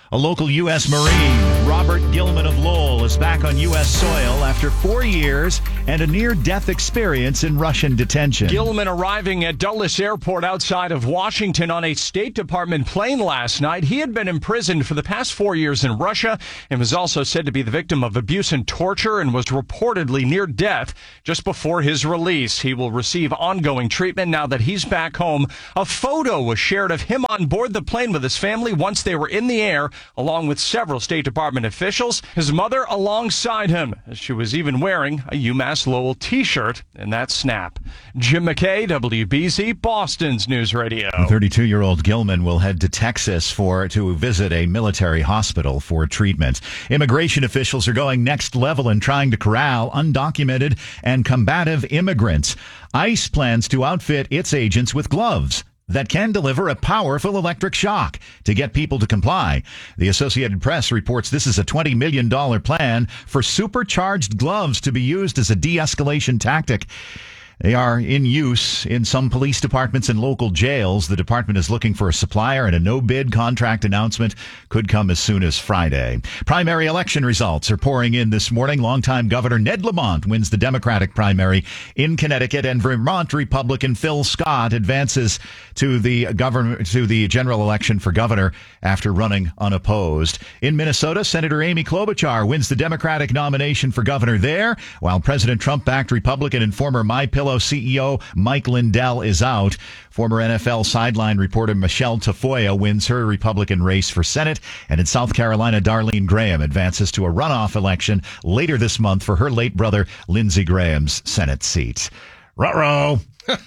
[SPEAKER 12] A local U S Marine, Robert Gilman of Lowell, is back on U S soil after four years and a near-death experience in Russian detention.
[SPEAKER 6] Gilman arriving at Dulles Airport outside of Washington on a State Department plane last night. He had been imprisoned for the past four years in Russia and was also said to be the victim of abuse and torture and was reportedly near death just before his release. He will receive ongoing treatment now that he's back home. A photo was shared of him on board the plane with his family once they were in the air, along with several State Department officials. His mother alongside him. She was even wearing a UMass Lowell t-shirt in that snap. Jim McKay, W B Z, Boston's News Radio.
[SPEAKER 12] The thirty-two-year-old Gilman will head to Texas for to visit a military hospital for treatment. Immigration officials are going next level in trying to corral undocumented and combative immigrants. ICE plans to outfit its agents with gloves that can deliver a powerful electric shock to get people to comply. The Associated Press reports this is a twenty million dollars plan for supercharged gloves to be used as a de-escalation tactic. They are in use in some police departments and local jails. The department is looking for a supplier, and a no-bid contract announcement could come as soon as Friday. Primary election results are pouring in this morning. Longtime Governor Ned Lamont wins the Democratic primary in Connecticut, and Vermont Republican Phil Scott advances to the governor to the general election for governor after running unopposed. In Minnesota, Senator Amy Klobuchar wins the Democratic nomination for governor there, while President Trump-backed Republican and former My Pillow C E O Mike Lindell is out. Former N F L sideline reporter Michelle Tafoya wins her Republican race for Senate. And in South Carolina, Darlene Graham advances to a runoff election later this month for her late brother Lindsey Graham's Senate seat. Ruh-roh.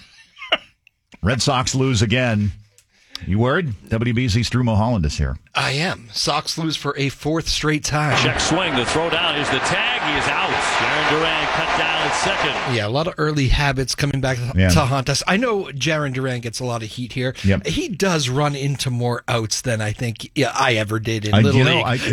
[SPEAKER 12] Red Sox lose again. You worried? W B Z's Drew Mulholland is here.
[SPEAKER 8] I am. Sox lose for a fourth straight time.
[SPEAKER 9] Check swing. The throw down is the tag. He is out. Jaron Duran cut down at second.
[SPEAKER 8] Yeah, a lot of early habits coming back
[SPEAKER 12] Yeah.
[SPEAKER 8] to haunt us. I know Jaron Duran gets a lot of heat here.
[SPEAKER 12] Yep.
[SPEAKER 8] He does run into more outs than I think yeah, I ever did in
[SPEAKER 12] I-
[SPEAKER 8] Little
[SPEAKER 12] you know,
[SPEAKER 8] League.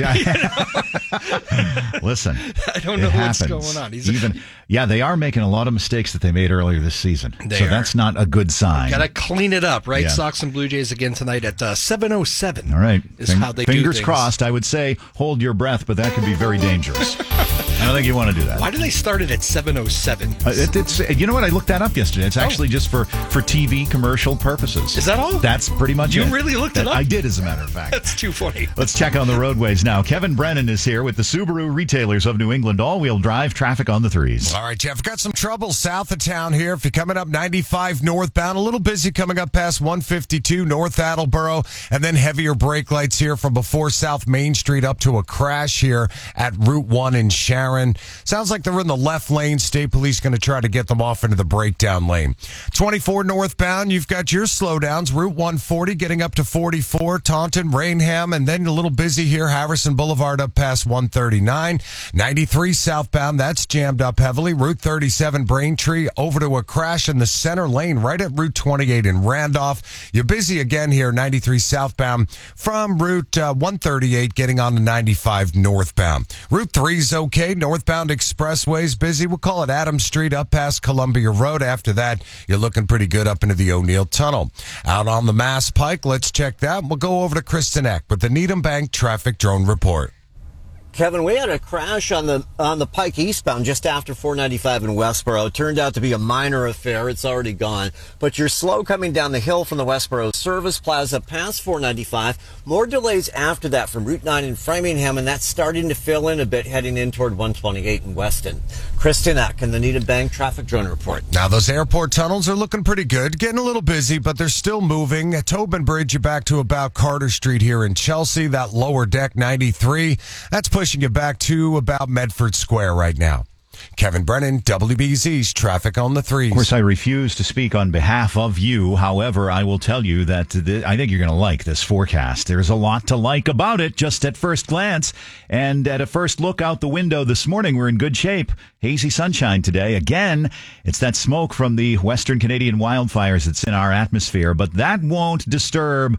[SPEAKER 12] I- Listen,
[SPEAKER 8] I don't
[SPEAKER 12] it
[SPEAKER 8] know what's
[SPEAKER 12] happens.
[SPEAKER 8] going on. He's
[SPEAKER 12] Even yeah, they are making a lot of mistakes that they made earlier this season.
[SPEAKER 8] They
[SPEAKER 12] so
[SPEAKER 8] are.
[SPEAKER 12] that's not a good sign.
[SPEAKER 8] Got to clean it up, right?
[SPEAKER 12] Yeah.
[SPEAKER 8] Sox and Blue Jays again tonight at uh, seven oh seven.
[SPEAKER 12] All right.
[SPEAKER 8] Is
[SPEAKER 12] Fing-
[SPEAKER 8] how they do
[SPEAKER 12] Fingers
[SPEAKER 8] things.
[SPEAKER 12] crossed. I would say hold your breath, but that could be very dangerous. I don't think you want to do that.
[SPEAKER 8] Why do they start it at seven oh seven?
[SPEAKER 12] Uh, it, it's you know what? I looked that up yesterday. It's actually just for, for T V commercial purposes.
[SPEAKER 8] Is that all?
[SPEAKER 12] That's pretty much
[SPEAKER 8] You
[SPEAKER 12] it.
[SPEAKER 8] really looked
[SPEAKER 12] That-
[SPEAKER 8] it up?
[SPEAKER 12] I did, as a matter of fact.
[SPEAKER 8] That's too funny.
[SPEAKER 12] Let's check on the roadways now. Kevin Brennan is here with the Subaru retailers of New England. All-wheel drive traffic on the threes.
[SPEAKER 17] All right, Jeff, got some trouble south of town here. If you're coming up ninety-five northbound, a little busy coming up past one fifty-two North Attleboro, and then heavier brake lights here from before South Main Street up to a crash here at Route one in Sharon. Sounds like they're in the left lane. State Police going to try to get them off into the breakdown lane. twenty-four northbound, you've got your slowdowns. Route one forty getting up to forty-four, Taunton, Rainham, and then a little busy here, Harrison Boulevard up past one thirty-nine. ninety-three southbound, that's jammed up heavily. Route thirty-seven Braintree over to a crash in the center lane right at Route twenty-eight in Randolph. You're busy again here, ninety-three southbound from Route uh, one thirty-eight getting on to ninety-five northbound. Route three's okay. Northbound expressway's busy. We'll call it Adams Street up past Columbia Road. After that, you're looking pretty good up into the O'Neill Tunnel. Out on the Mass Pike, let's check that. We'll go over to Kristen Eck with the Needham Bank Traffic Drone Report.
[SPEAKER 18] Kevin, we had a crash on the on the Pike eastbound just after four ninety-five in Westboro. It turned out to be a minor affair. It's already gone. But you're slow coming down the hill from the Westboro Service Plaza past four ninety-five. More delays after that from Route nine in Framingham, and that's starting to fill in a bit heading in toward one twenty-eight in Weston. Kristen Eck and the Needham Bank Traffic Drone Report.
[SPEAKER 17] Now, those airport tunnels are looking pretty good. Getting a little busy, but they're still moving. At Tobin Bridge, you're back to about Carter Street here in Chelsea. That lower deck, ninety-three, that's pushing you back to about Medford Square right now. Kevin Brennan, W B Z's Traffic on the Threes.
[SPEAKER 12] Of course, I refuse to speak on behalf of you. However, I will tell you that th- I think you're going to like this forecast. There's a lot to like about it just at first glance. And at a first look out the window this morning, we're in good shape. Hazy sunshine today. Again, it's that smoke from the Western Canadian wildfires that's in our atmosphere, but that won't disturb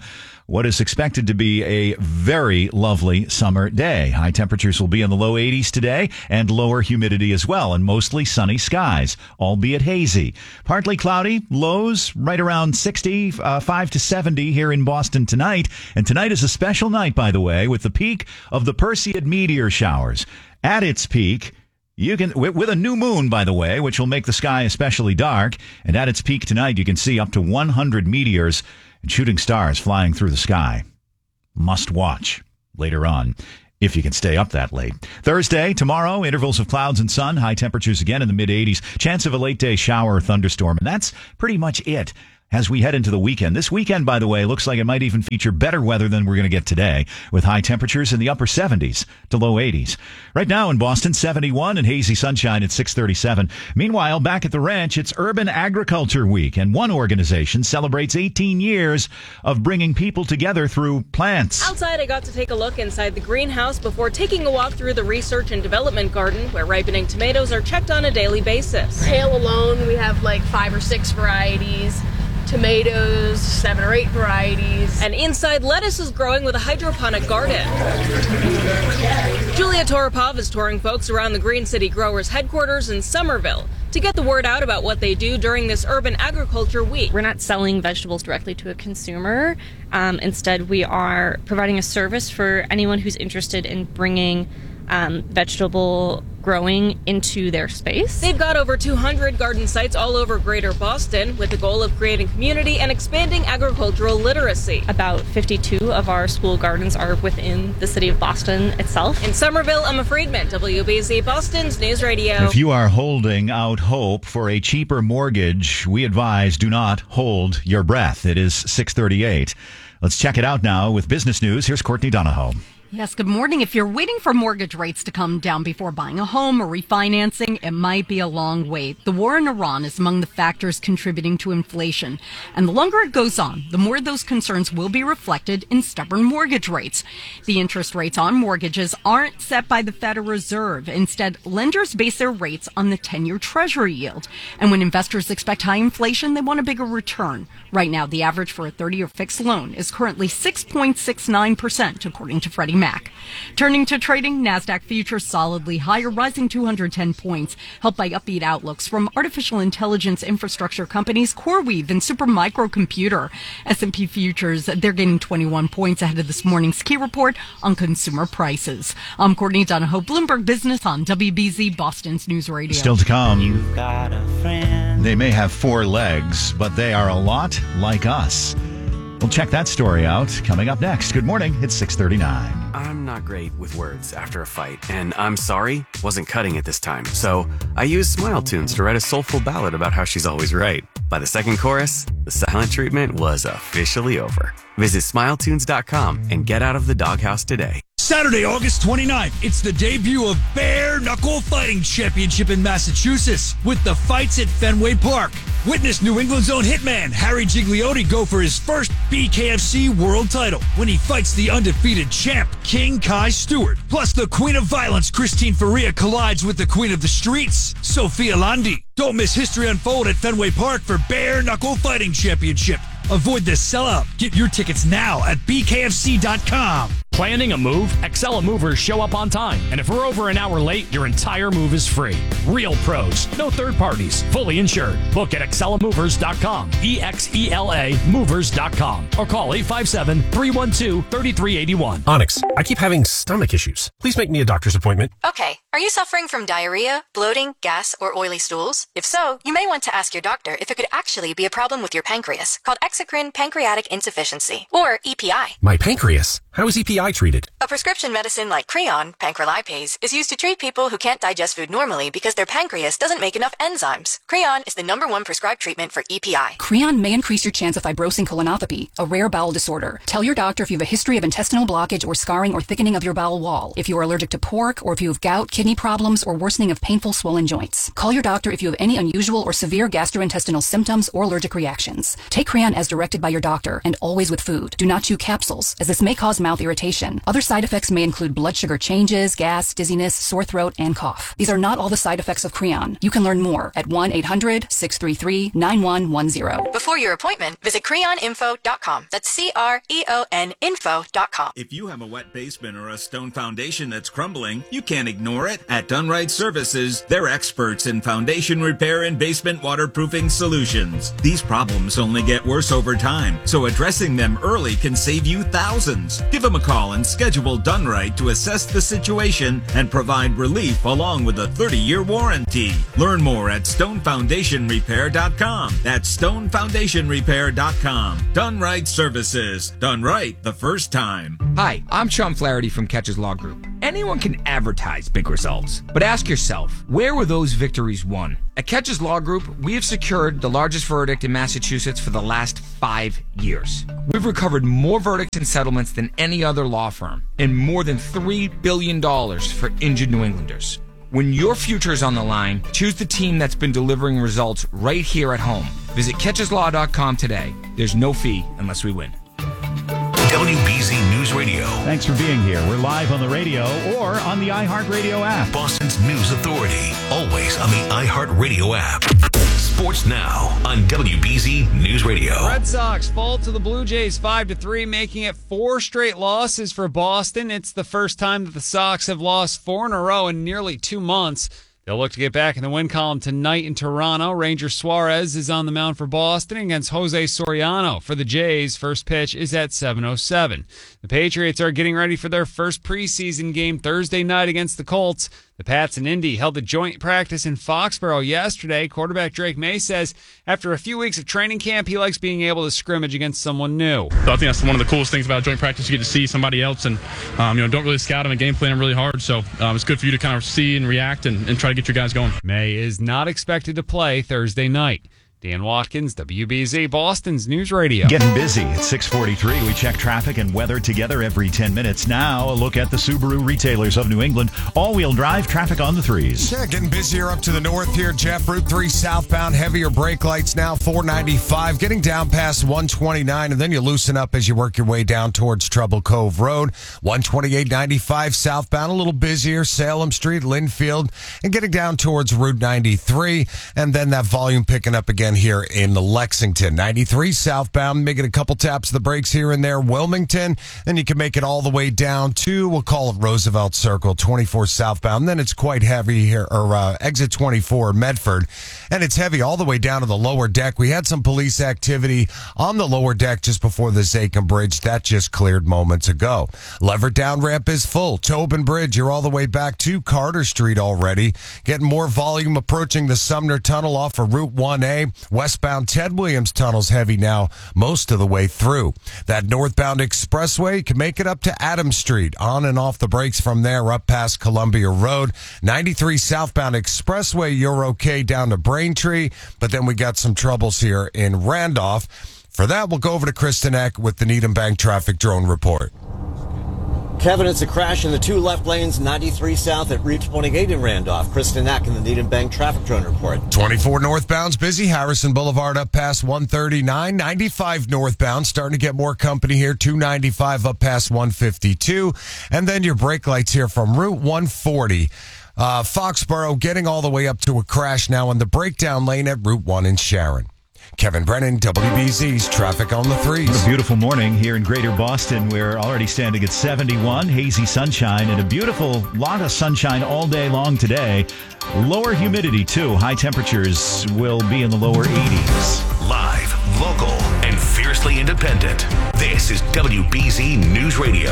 [SPEAKER 12] what is expected to be a very lovely summer day. High temperatures will be in the low eighties today and lower humidity as well, and mostly sunny skies, albeit hazy. Partly cloudy, lows right around sixty, uh, five to seventy here in Boston tonight. And tonight is a special night, by the way, with the peak of the Perseid meteor showers. At its peak, you can, with a new moon, by the way, which will make the sky especially dark, and at its peak tonight, you can see up to one hundred meteors and shooting stars flying through the sky. Must watch later on, if you can stay up that late. Thursday, tomorrow, intervals of clouds and sun, high temperatures again in the mid-eighties, chance of a late-day shower or thunderstorm, and that's pretty much it as we head into the weekend. This weekend, by the way, looks like it might even feature better weather than we're going to get today, with high temperatures in the upper seventies to low eighties. Right now in Boston, seventy-one and hazy sunshine at six thirty-seven. Meanwhile, back at the ranch, it's Urban Agriculture Week, and one organization celebrates eighteen years of bringing people together through plants.
[SPEAKER 1] Outside, I got to take a look inside the greenhouse before taking a walk through the research and development garden, where ripening tomatoes are checked on a daily basis.
[SPEAKER 10] Kale alone, we have like five or six varieties. Tomatoes, seven or eight varieties.
[SPEAKER 1] And inside, lettuce is growing with a hydroponic garden. Julia Toropov is touring folks around the Green City Growers headquarters in Somerville to get the word out about what they do during this Urban Agriculture Week.
[SPEAKER 15] We're not selling vegetables directly to a consumer. Um, instead, we are providing a service for anyone who's interested in bringing Um, vegetable growing into their space.
[SPEAKER 1] They've got over two hundred garden sites all over Greater Boston, with the goal of creating community and expanding agricultural literacy.
[SPEAKER 15] About fifty-two of our school gardens are within the city of Boston itself.
[SPEAKER 1] In Somerville, Emma Friedman, W B Z Boston's News Radio.
[SPEAKER 12] If you are holding out hope for a cheaper mortgage, we advise do not hold your breath. It is six thirty-eight. Let's check it out now with business news. Here's Courtney Donahoe.
[SPEAKER 16] Yes, good morning. If you're waiting for mortgage rates to come down before buying a home or refinancing, it might be a long wait. The war in Iran is among the factors contributing to inflation. And the longer it goes on, the more those concerns will be reflected in stubborn mortgage rates. The interest rates on mortgages aren't set by the Federal Reserve. Instead, lenders base their rates on the ten-year Treasury yield. And when investors expect high inflation, they want a bigger return. Right now, the average for a thirty-year fixed loan is currently six point six nine percent, according to Freddie Mac. Turning to trading, NASDAQ futures solidly higher, rising two hundred ten points, helped by upbeat outlooks from artificial intelligence infrastructure companies CoreWeave and Supermicro Computer. S and P futures, they're gaining twenty-one points ahead of this morning's key report on consumer prices. I'm Courtney Donahoe, Bloomberg Business on W B Z Boston's News Radio.
[SPEAKER 12] Still to come. You've got a friend. They may have four legs, but they are a lot like us. We'll check that story out coming up next. Good morning. It's six thirty-nine.
[SPEAKER 25] I'm not great with words after a fight, and I'm sorry, wasn't cutting it this time. So I used Smile Tunes to write a soulful ballad about how she's always right. By the second chorus, the silent treatment was officially over. Visit smile tunes dot com and get out of the doghouse today.
[SPEAKER 26] Saturday, August twenty-ninth, it's the debut of Bare Knuckle Fighting Championship in Massachusetts with the fights at Fenway Park. Witness New England's own hitman Harry Gigliotti go for his first B K F C world title when he fights the undefeated champ King Kai Stewart. Plus, the Queen of Violence Christine Faria collides with the Queen of the Streets, Sophia Landi. Don't miss history unfold at Fenway Park for Bare Knuckle Fighting Championship. Avoid the sellout. Get your tickets now at b k f c dot com.
[SPEAKER 27] Planning a move? Excella Movers show up on time. And if we're over an hour late, your entire move is free. Real pros, no third parties, fully insured. Book at excella movers dot com. E X E L A movers dot com. Or call eight five seven, three one two, three three eight one.
[SPEAKER 28] Onyx, I keep having stomach issues. Please make me a doctor's appointment.
[SPEAKER 29] Okay. Are you suffering from diarrhea, bloating, gas, or oily stools? If so, you may want to ask your doctor if it could actually be a problem with your pancreas, called exocrine pancreatic insufficiency, or E P I.
[SPEAKER 28] My pancreas? How is E P I treated?
[SPEAKER 29] A prescription medicine like Creon, pancrelipase, is used to treat people who can't digest food normally because their pancreas doesn't make enough enzymes. Creon is the number one prescribed treatment for E P I.
[SPEAKER 30] Creon may increase your chance of fibrosing colonopathy, a rare bowel disorder. Tell your doctor if you have a history of intestinal blockage or scarring or thickening of your bowel wall, if you are allergic to pork, or if you have gout, kidney problems, or worsening of painful swollen joints. Call your doctor if you have any unusual or severe gastrointestinal symptoms or allergic reactions. Take Creon as directed by your doctor and always with food. Do not chew capsules, as this may cause mouth irritation. Other side effects may include blood sugar changes, gas, dizziness, sore throat, and cough. These are not all the side effects of Creon. You can learn more at one eight hundred six three three nine one one zero.
[SPEAKER 29] Before your appointment, visit creon info dot com. That's C R E O N info dot com.
[SPEAKER 2] If you have a wet basement or a stone foundation that's crumbling, you can't ignore it. At Dunright Services, they're experts in foundation repair and basement waterproofing solutions. These problems only get worse over time, so addressing them early can save you thousands. Give them a call and schedule Dunright to assess the situation and provide relief along with a thirty-year warranty. Learn more at stone foundation repair dot com. That's stone foundation repair dot com. Dunright Services. Done right the first time.
[SPEAKER 3] Hi, I'm Sean Flaherty from Catches Law Group. Anyone can advertise big results, but ask yourself, where were those victories won? At Catches Law Group, we have secured the largest verdict in Massachusetts for the last five years. We've recovered more verdicts and settlements than any other law firm, and more than three billion dollars for injured New Englanders. When your future is on the line, choose the team that's been delivering results right here at home. Visit catches law dot com today. There's no fee unless we win.
[SPEAKER 11] W B Z News Radio.
[SPEAKER 12] Thanks for being here. We're live on the radio or on the iHeartRadio app.
[SPEAKER 11] Boston's News Authority. Always on the iHeartRadio app. Sports Now on W B Z News Radio.
[SPEAKER 4] Red Sox fall to the Blue Jays five to three, making it four straight losses for Boston. It's the first time that the Sox have lost four in a row in nearly two months. They'll look to get back in the win column tonight in Toronto. Ranger Suarez is on the mound for Boston against Jose Soriano. For the Jays, first pitch is at seven oh seven. The Patriots are getting ready for their first preseason game Thursday night against the Colts. The Pats and Indy held a joint practice in Foxborough yesterday. Quarterback Drake May says after a few weeks of training camp, he likes being able to scrimmage against someone new.
[SPEAKER 5] So I think that's one of the coolest things about joint practice. You get to see somebody else and um, you know, don't really scout them and game plan them really hard. So um, it's good for you to kind of see and react and, and try to get your guys going.
[SPEAKER 4] May is not expected to play Thursday night. Dan Watkins, W B Z, Boston's News Radio.
[SPEAKER 12] Getting busy at six forty-three. We check traffic and weather together every ten minutes. Now, a look at the Subaru retailers of New England. All-wheel drive traffic on the threes.
[SPEAKER 17] Yeah, getting busier up to the north here, Jeff. Route three southbound, heavier brake lights now, four ninety-five. Getting down past one twenty-nine, and then you loosen up as you work your way down towards Trouble Cove Road. one twenty-eight ninety-five southbound, a little busier. Salem Street, Linfield, and getting down towards Route ninety-three. And then that volume picking up again here in Lexington. ninety-three southbound, making a couple taps of the brakes here and there. Wilmington, then you can make it all the way down to, we'll call it Roosevelt Circle, twenty-four southbound. Then it's quite heavy here, or uh, exit twenty-four, Medford. And it's heavy all the way down to the lower deck. We had some police activity on the lower deck just before the Zachem Bridge. That just cleared moments ago. Lever down ramp is full. Tobin Bridge, you're all the way back to Carter Street already. Getting more volume approaching the Sumner Tunnel off of Route one A. Westbound Ted Williams Tunnel's heavy now most of the way through. That northbound expressway can make it up to Adams Street. On and off the brakes from there up past Columbia Road. ninety-three southbound expressway, you're okay down to Braintree. But then we got some troubles here in Randolph. For that, we'll go over to Kristen Eck with the Needham Bank Traffic Drone Report.
[SPEAKER 18] Kevin, it's a crash in the two left lanes, ninety-three south at Route twenty-eight in Randolph. Kristen Eck in the Needham Bank Traffic Drone Report.
[SPEAKER 17] twenty-four northbound's busy. Harrison Boulevard up past one thirty-nine. ninety-five northbound starting to get more company here. two ninety-five up past one fifty-two. And then your brake lights here from Route one forty. Uh, Foxborough getting all the way up to a crash now in the breakdown lane at Route one in Sharon. Kevin Brennan, W B Z's Traffic on the Threes.
[SPEAKER 12] What a beautiful morning here in Greater Boston. We're already standing at seventy-one, hazy sunshine, and a beautiful lot of sunshine all day long today. Lower humidity, too. High temperatures will be in the lower eighties.
[SPEAKER 11] Live, local, and fiercely independent. This is W B Z News Radio.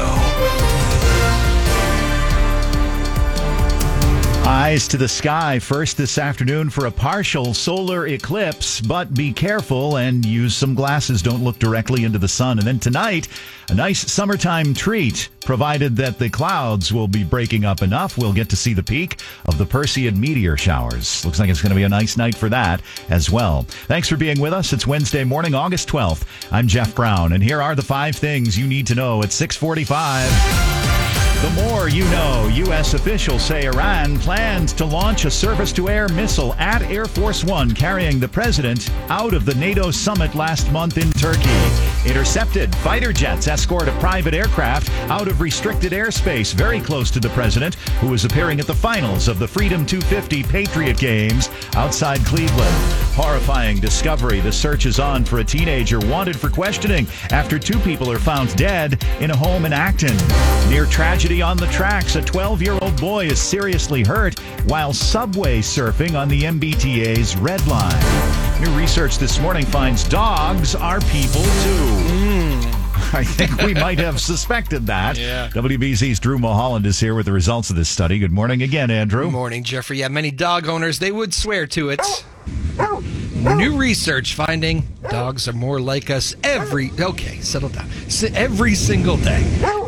[SPEAKER 12] Eyes to the sky first this afternoon for a partial solar eclipse, but be careful and use some glasses. Don't look directly into the sun. And then tonight, a nice summertime treat, provided that the clouds will be breaking up enough. We'll get to see the peak of the Perseid meteor showers. Looks like it's going to be a nice night for that as well. Thanks for being with us. It's Wednesday morning, August twelfth. I'm Jeff Brown, and here are the five things you need to know at six forty-five. The more you know, U S officials say Iran plans to launch a surface-to-air missile at Air Force One, carrying the president out of the NATO summit last month in Turkey. Intercepted. Fighter jets escort a private aircraft out of restricted airspace very close to the president, who is appearing at the finals of the Freedom two fifty Patriot Games outside Cleveland. Horrifying discovery. The search is on for a teenager wanted for questioning after two people are found dead in a home in Acton. Near tragedy on the tracks, a twelve-year-old boy is seriously hurt while subway surfing on the M B T A's Red Line. New research this morning finds dogs are people too. Mm. I think we might have suspected that.
[SPEAKER 8] Yeah.
[SPEAKER 12] W B Z's Drew Mulholland is here with the results of this study. Good morning again, Andrew.
[SPEAKER 8] Good morning, Jeffrey. Yeah, many dog owners, they would swear to it. New research finding dogs are more like us every... Okay, settle down. Every single day.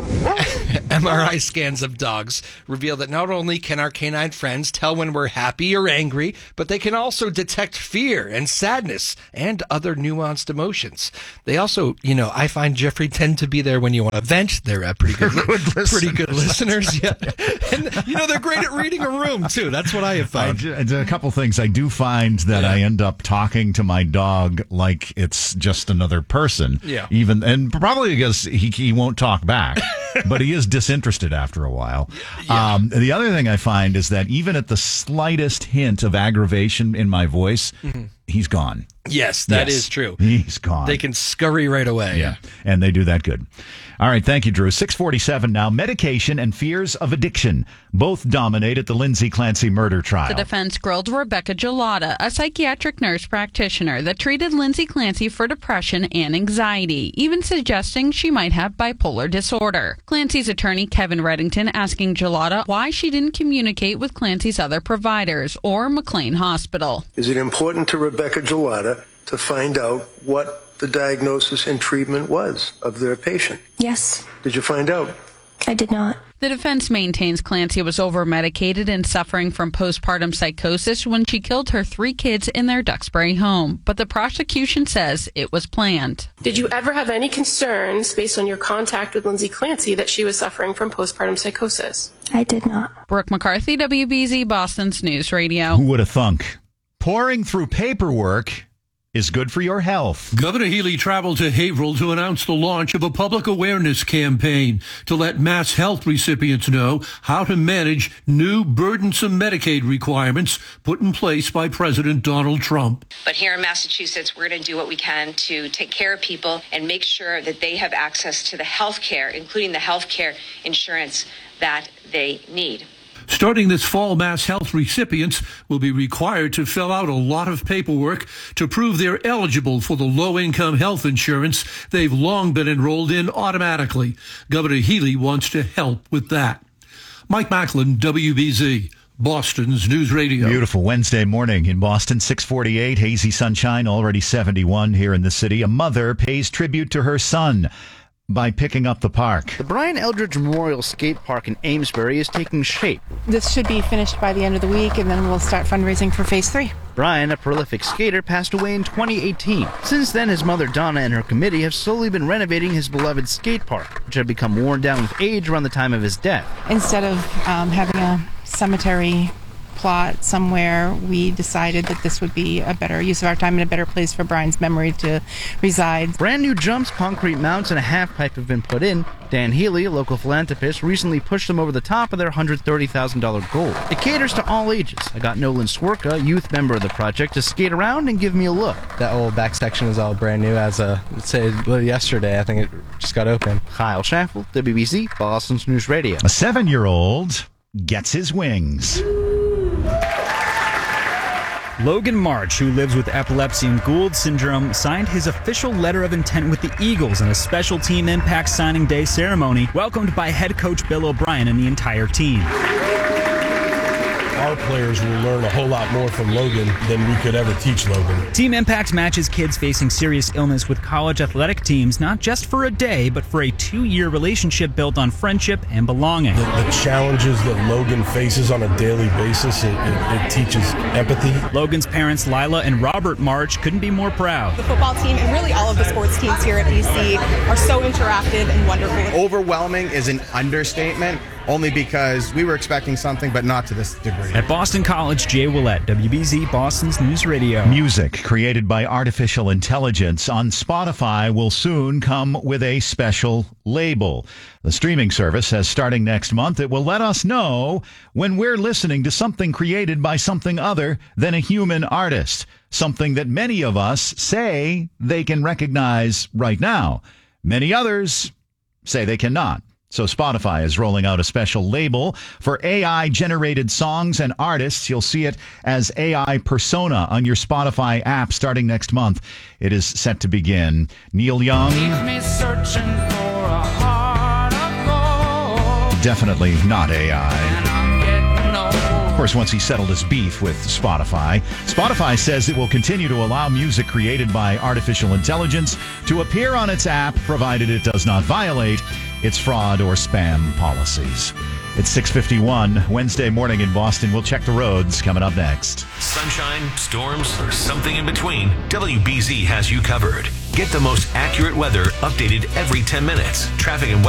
[SPEAKER 8] M R I scans of dogs reveal that not only can our canine friends tell when we're happy or angry, but they can also detect fear and sadness and other nuanced emotions. They also, you know, I find, Jeffrey, tend to be there when you want to vent. They're uh, pretty good,
[SPEAKER 12] good
[SPEAKER 8] pretty good listeners. Yeah. And, you know, they're great at reading a room, too. That's what I have found.
[SPEAKER 12] Uh, a couple things. I do find that yeah. I end up talking to my dog like it's just another person.
[SPEAKER 8] Yeah.
[SPEAKER 12] Even, and probably because he, he won't talk back. But he is disinterested after a while.
[SPEAKER 8] Yeah.
[SPEAKER 12] Um, the other thing I find is that even at the slightest hint of aggravation in my voice, mm-hmm. he's gone.
[SPEAKER 8] Yes, that
[SPEAKER 12] yes,
[SPEAKER 8] is true.
[SPEAKER 12] He's gone.
[SPEAKER 8] They can scurry right away.
[SPEAKER 12] Yeah, and they do that good. All right, thank you, Drew. six forty-seven now. Medication and fears of addiction both dominate at the Lindsay Clancy murder trial.
[SPEAKER 6] The defense grilled Rebecca Gelada, a psychiatric nurse practitioner that treated Lindsay Clancy for depression and anxiety, even suggesting she might have bipolar disorder. Clancy's attorney, Kevin Reddington, asking Gelada why she didn't communicate with Clancy's other providers or McLean Hospital.
[SPEAKER 7] Is it important to Rebecca Gelada to find out what the diagnosis and treatment was of their patient?
[SPEAKER 13] Yes.
[SPEAKER 7] Did you find out?
[SPEAKER 13] I did not.
[SPEAKER 6] The defense maintains Clancy was over-medicated and suffering from postpartum psychosis when she killed her three kids in their Duxbury home, but the prosecution says it was planned.
[SPEAKER 14] Did you ever have any concerns based on your contact with Lindsay Clancy that she was suffering from postpartum psychosis?
[SPEAKER 13] I did not.
[SPEAKER 6] Brooke McCarthy, W B Z Boston's News Radio.
[SPEAKER 12] Who would have thunk? Pouring through paperwork is good for your health.
[SPEAKER 19] Governor Healy traveled to Haverhill to announce the launch of a public awareness campaign to let Mass Health recipients know how to manage new burdensome Medicaid requirements put in place by President Donald Trump.
[SPEAKER 20] But here in Massachusetts, we're going to do what we can to take care of people and make sure that they have access to the health care, including the health care insurance that they need.
[SPEAKER 19] Starting this fall, Mass Health recipients will be required to fill out a lot of paperwork to prove they're eligible for the low-income health insurance they've long been enrolled in automatically. Governor Healy wants to help with that. Mike Macklin, W B Z, Boston's News Radio.
[SPEAKER 12] Beautiful Wednesday morning in Boston, six forty-eight, hazy sunshine, already seventy-one here in the city. A mother pays tribute to her son by picking up the park.
[SPEAKER 21] The Brian Eldridge Memorial Skate Park in Amesbury is taking shape.
[SPEAKER 22] This should be finished by the end of the week, and then we'll start fundraising for phase three.
[SPEAKER 21] Brian, a prolific skater, passed away in twenty eighteen. Since then, his mother Donna and her committee have slowly been renovating his beloved skate park, which had become worn down with age around the time of his death.
[SPEAKER 22] Instead of um, having a cemetery plot somewhere, we decided that this would be a better use of our time and a better place for Brian's memory to reside.
[SPEAKER 21] Brand new jumps, concrete mounts, and a half pipe have been put in. Dan Healy, a local philanthropist, recently pushed them over the top of their one hundred thirty thousand dollars goal. It caters to all ages. I got Nolan Swerka, youth member of the project, to skate around and give me a look.
[SPEAKER 23] That whole back section is all brand new as a, let's say, yesterday. I think it just got open.
[SPEAKER 21] Kyle Schaffel, W B Z, Boston's News Radio.
[SPEAKER 12] A seven-year-old gets his wings.
[SPEAKER 24] Logan March, who lives with epilepsy and Gould syndrome, signed his official letter of intent with the Eagles in a special team impact signing day ceremony, welcomed by head coach Bill O'Brien and the entire team.
[SPEAKER 28] Our players will learn a whole lot more from Logan than we could ever teach Logan.
[SPEAKER 24] Team Impact matches kids facing serious illness with college athletic teams, not just for a day, but for a two-year relationship built on friendship and belonging.
[SPEAKER 28] The, the challenges that Logan faces on a daily basis, it, it, it teaches empathy.
[SPEAKER 24] Logan's parents, Lila and Robert March, couldn't be more proud.
[SPEAKER 31] The football team and really all of the sports teams here at B C are so interactive and wonderful.
[SPEAKER 32] Overwhelming is an understatement.
[SPEAKER 1] only because we were expecting something, but not to this degree.
[SPEAKER 24] At Boston College, Jay Willett, W B Z Boston's News Radio.
[SPEAKER 12] Music created by artificial intelligence on Spotify will soon come with a special label. The streaming service says starting next month, it will let us know when we're listening to something created by something other than a human artist, something that many of us say they can recognize right now. Many others say they cannot. So Spotify is rolling out a special label for A I-generated songs and artists. You'll see it as A I Persona on your Spotify app starting next month. It is set to begin. Neil Young, definitely not A I. Of course, once he settled his beef with Spotify, Spotify says it will continue to allow music created by artificial intelligence to appear on its app, provided it does not violate its fraud or spam policies. It's six fifty-one, Wednesday morning in Boston. We'll check the roads coming up next.
[SPEAKER 11] Sunshine, storms, or something in between, W B Z has you covered. Get the most accurate weather updated every ten minutes. Traffic and weather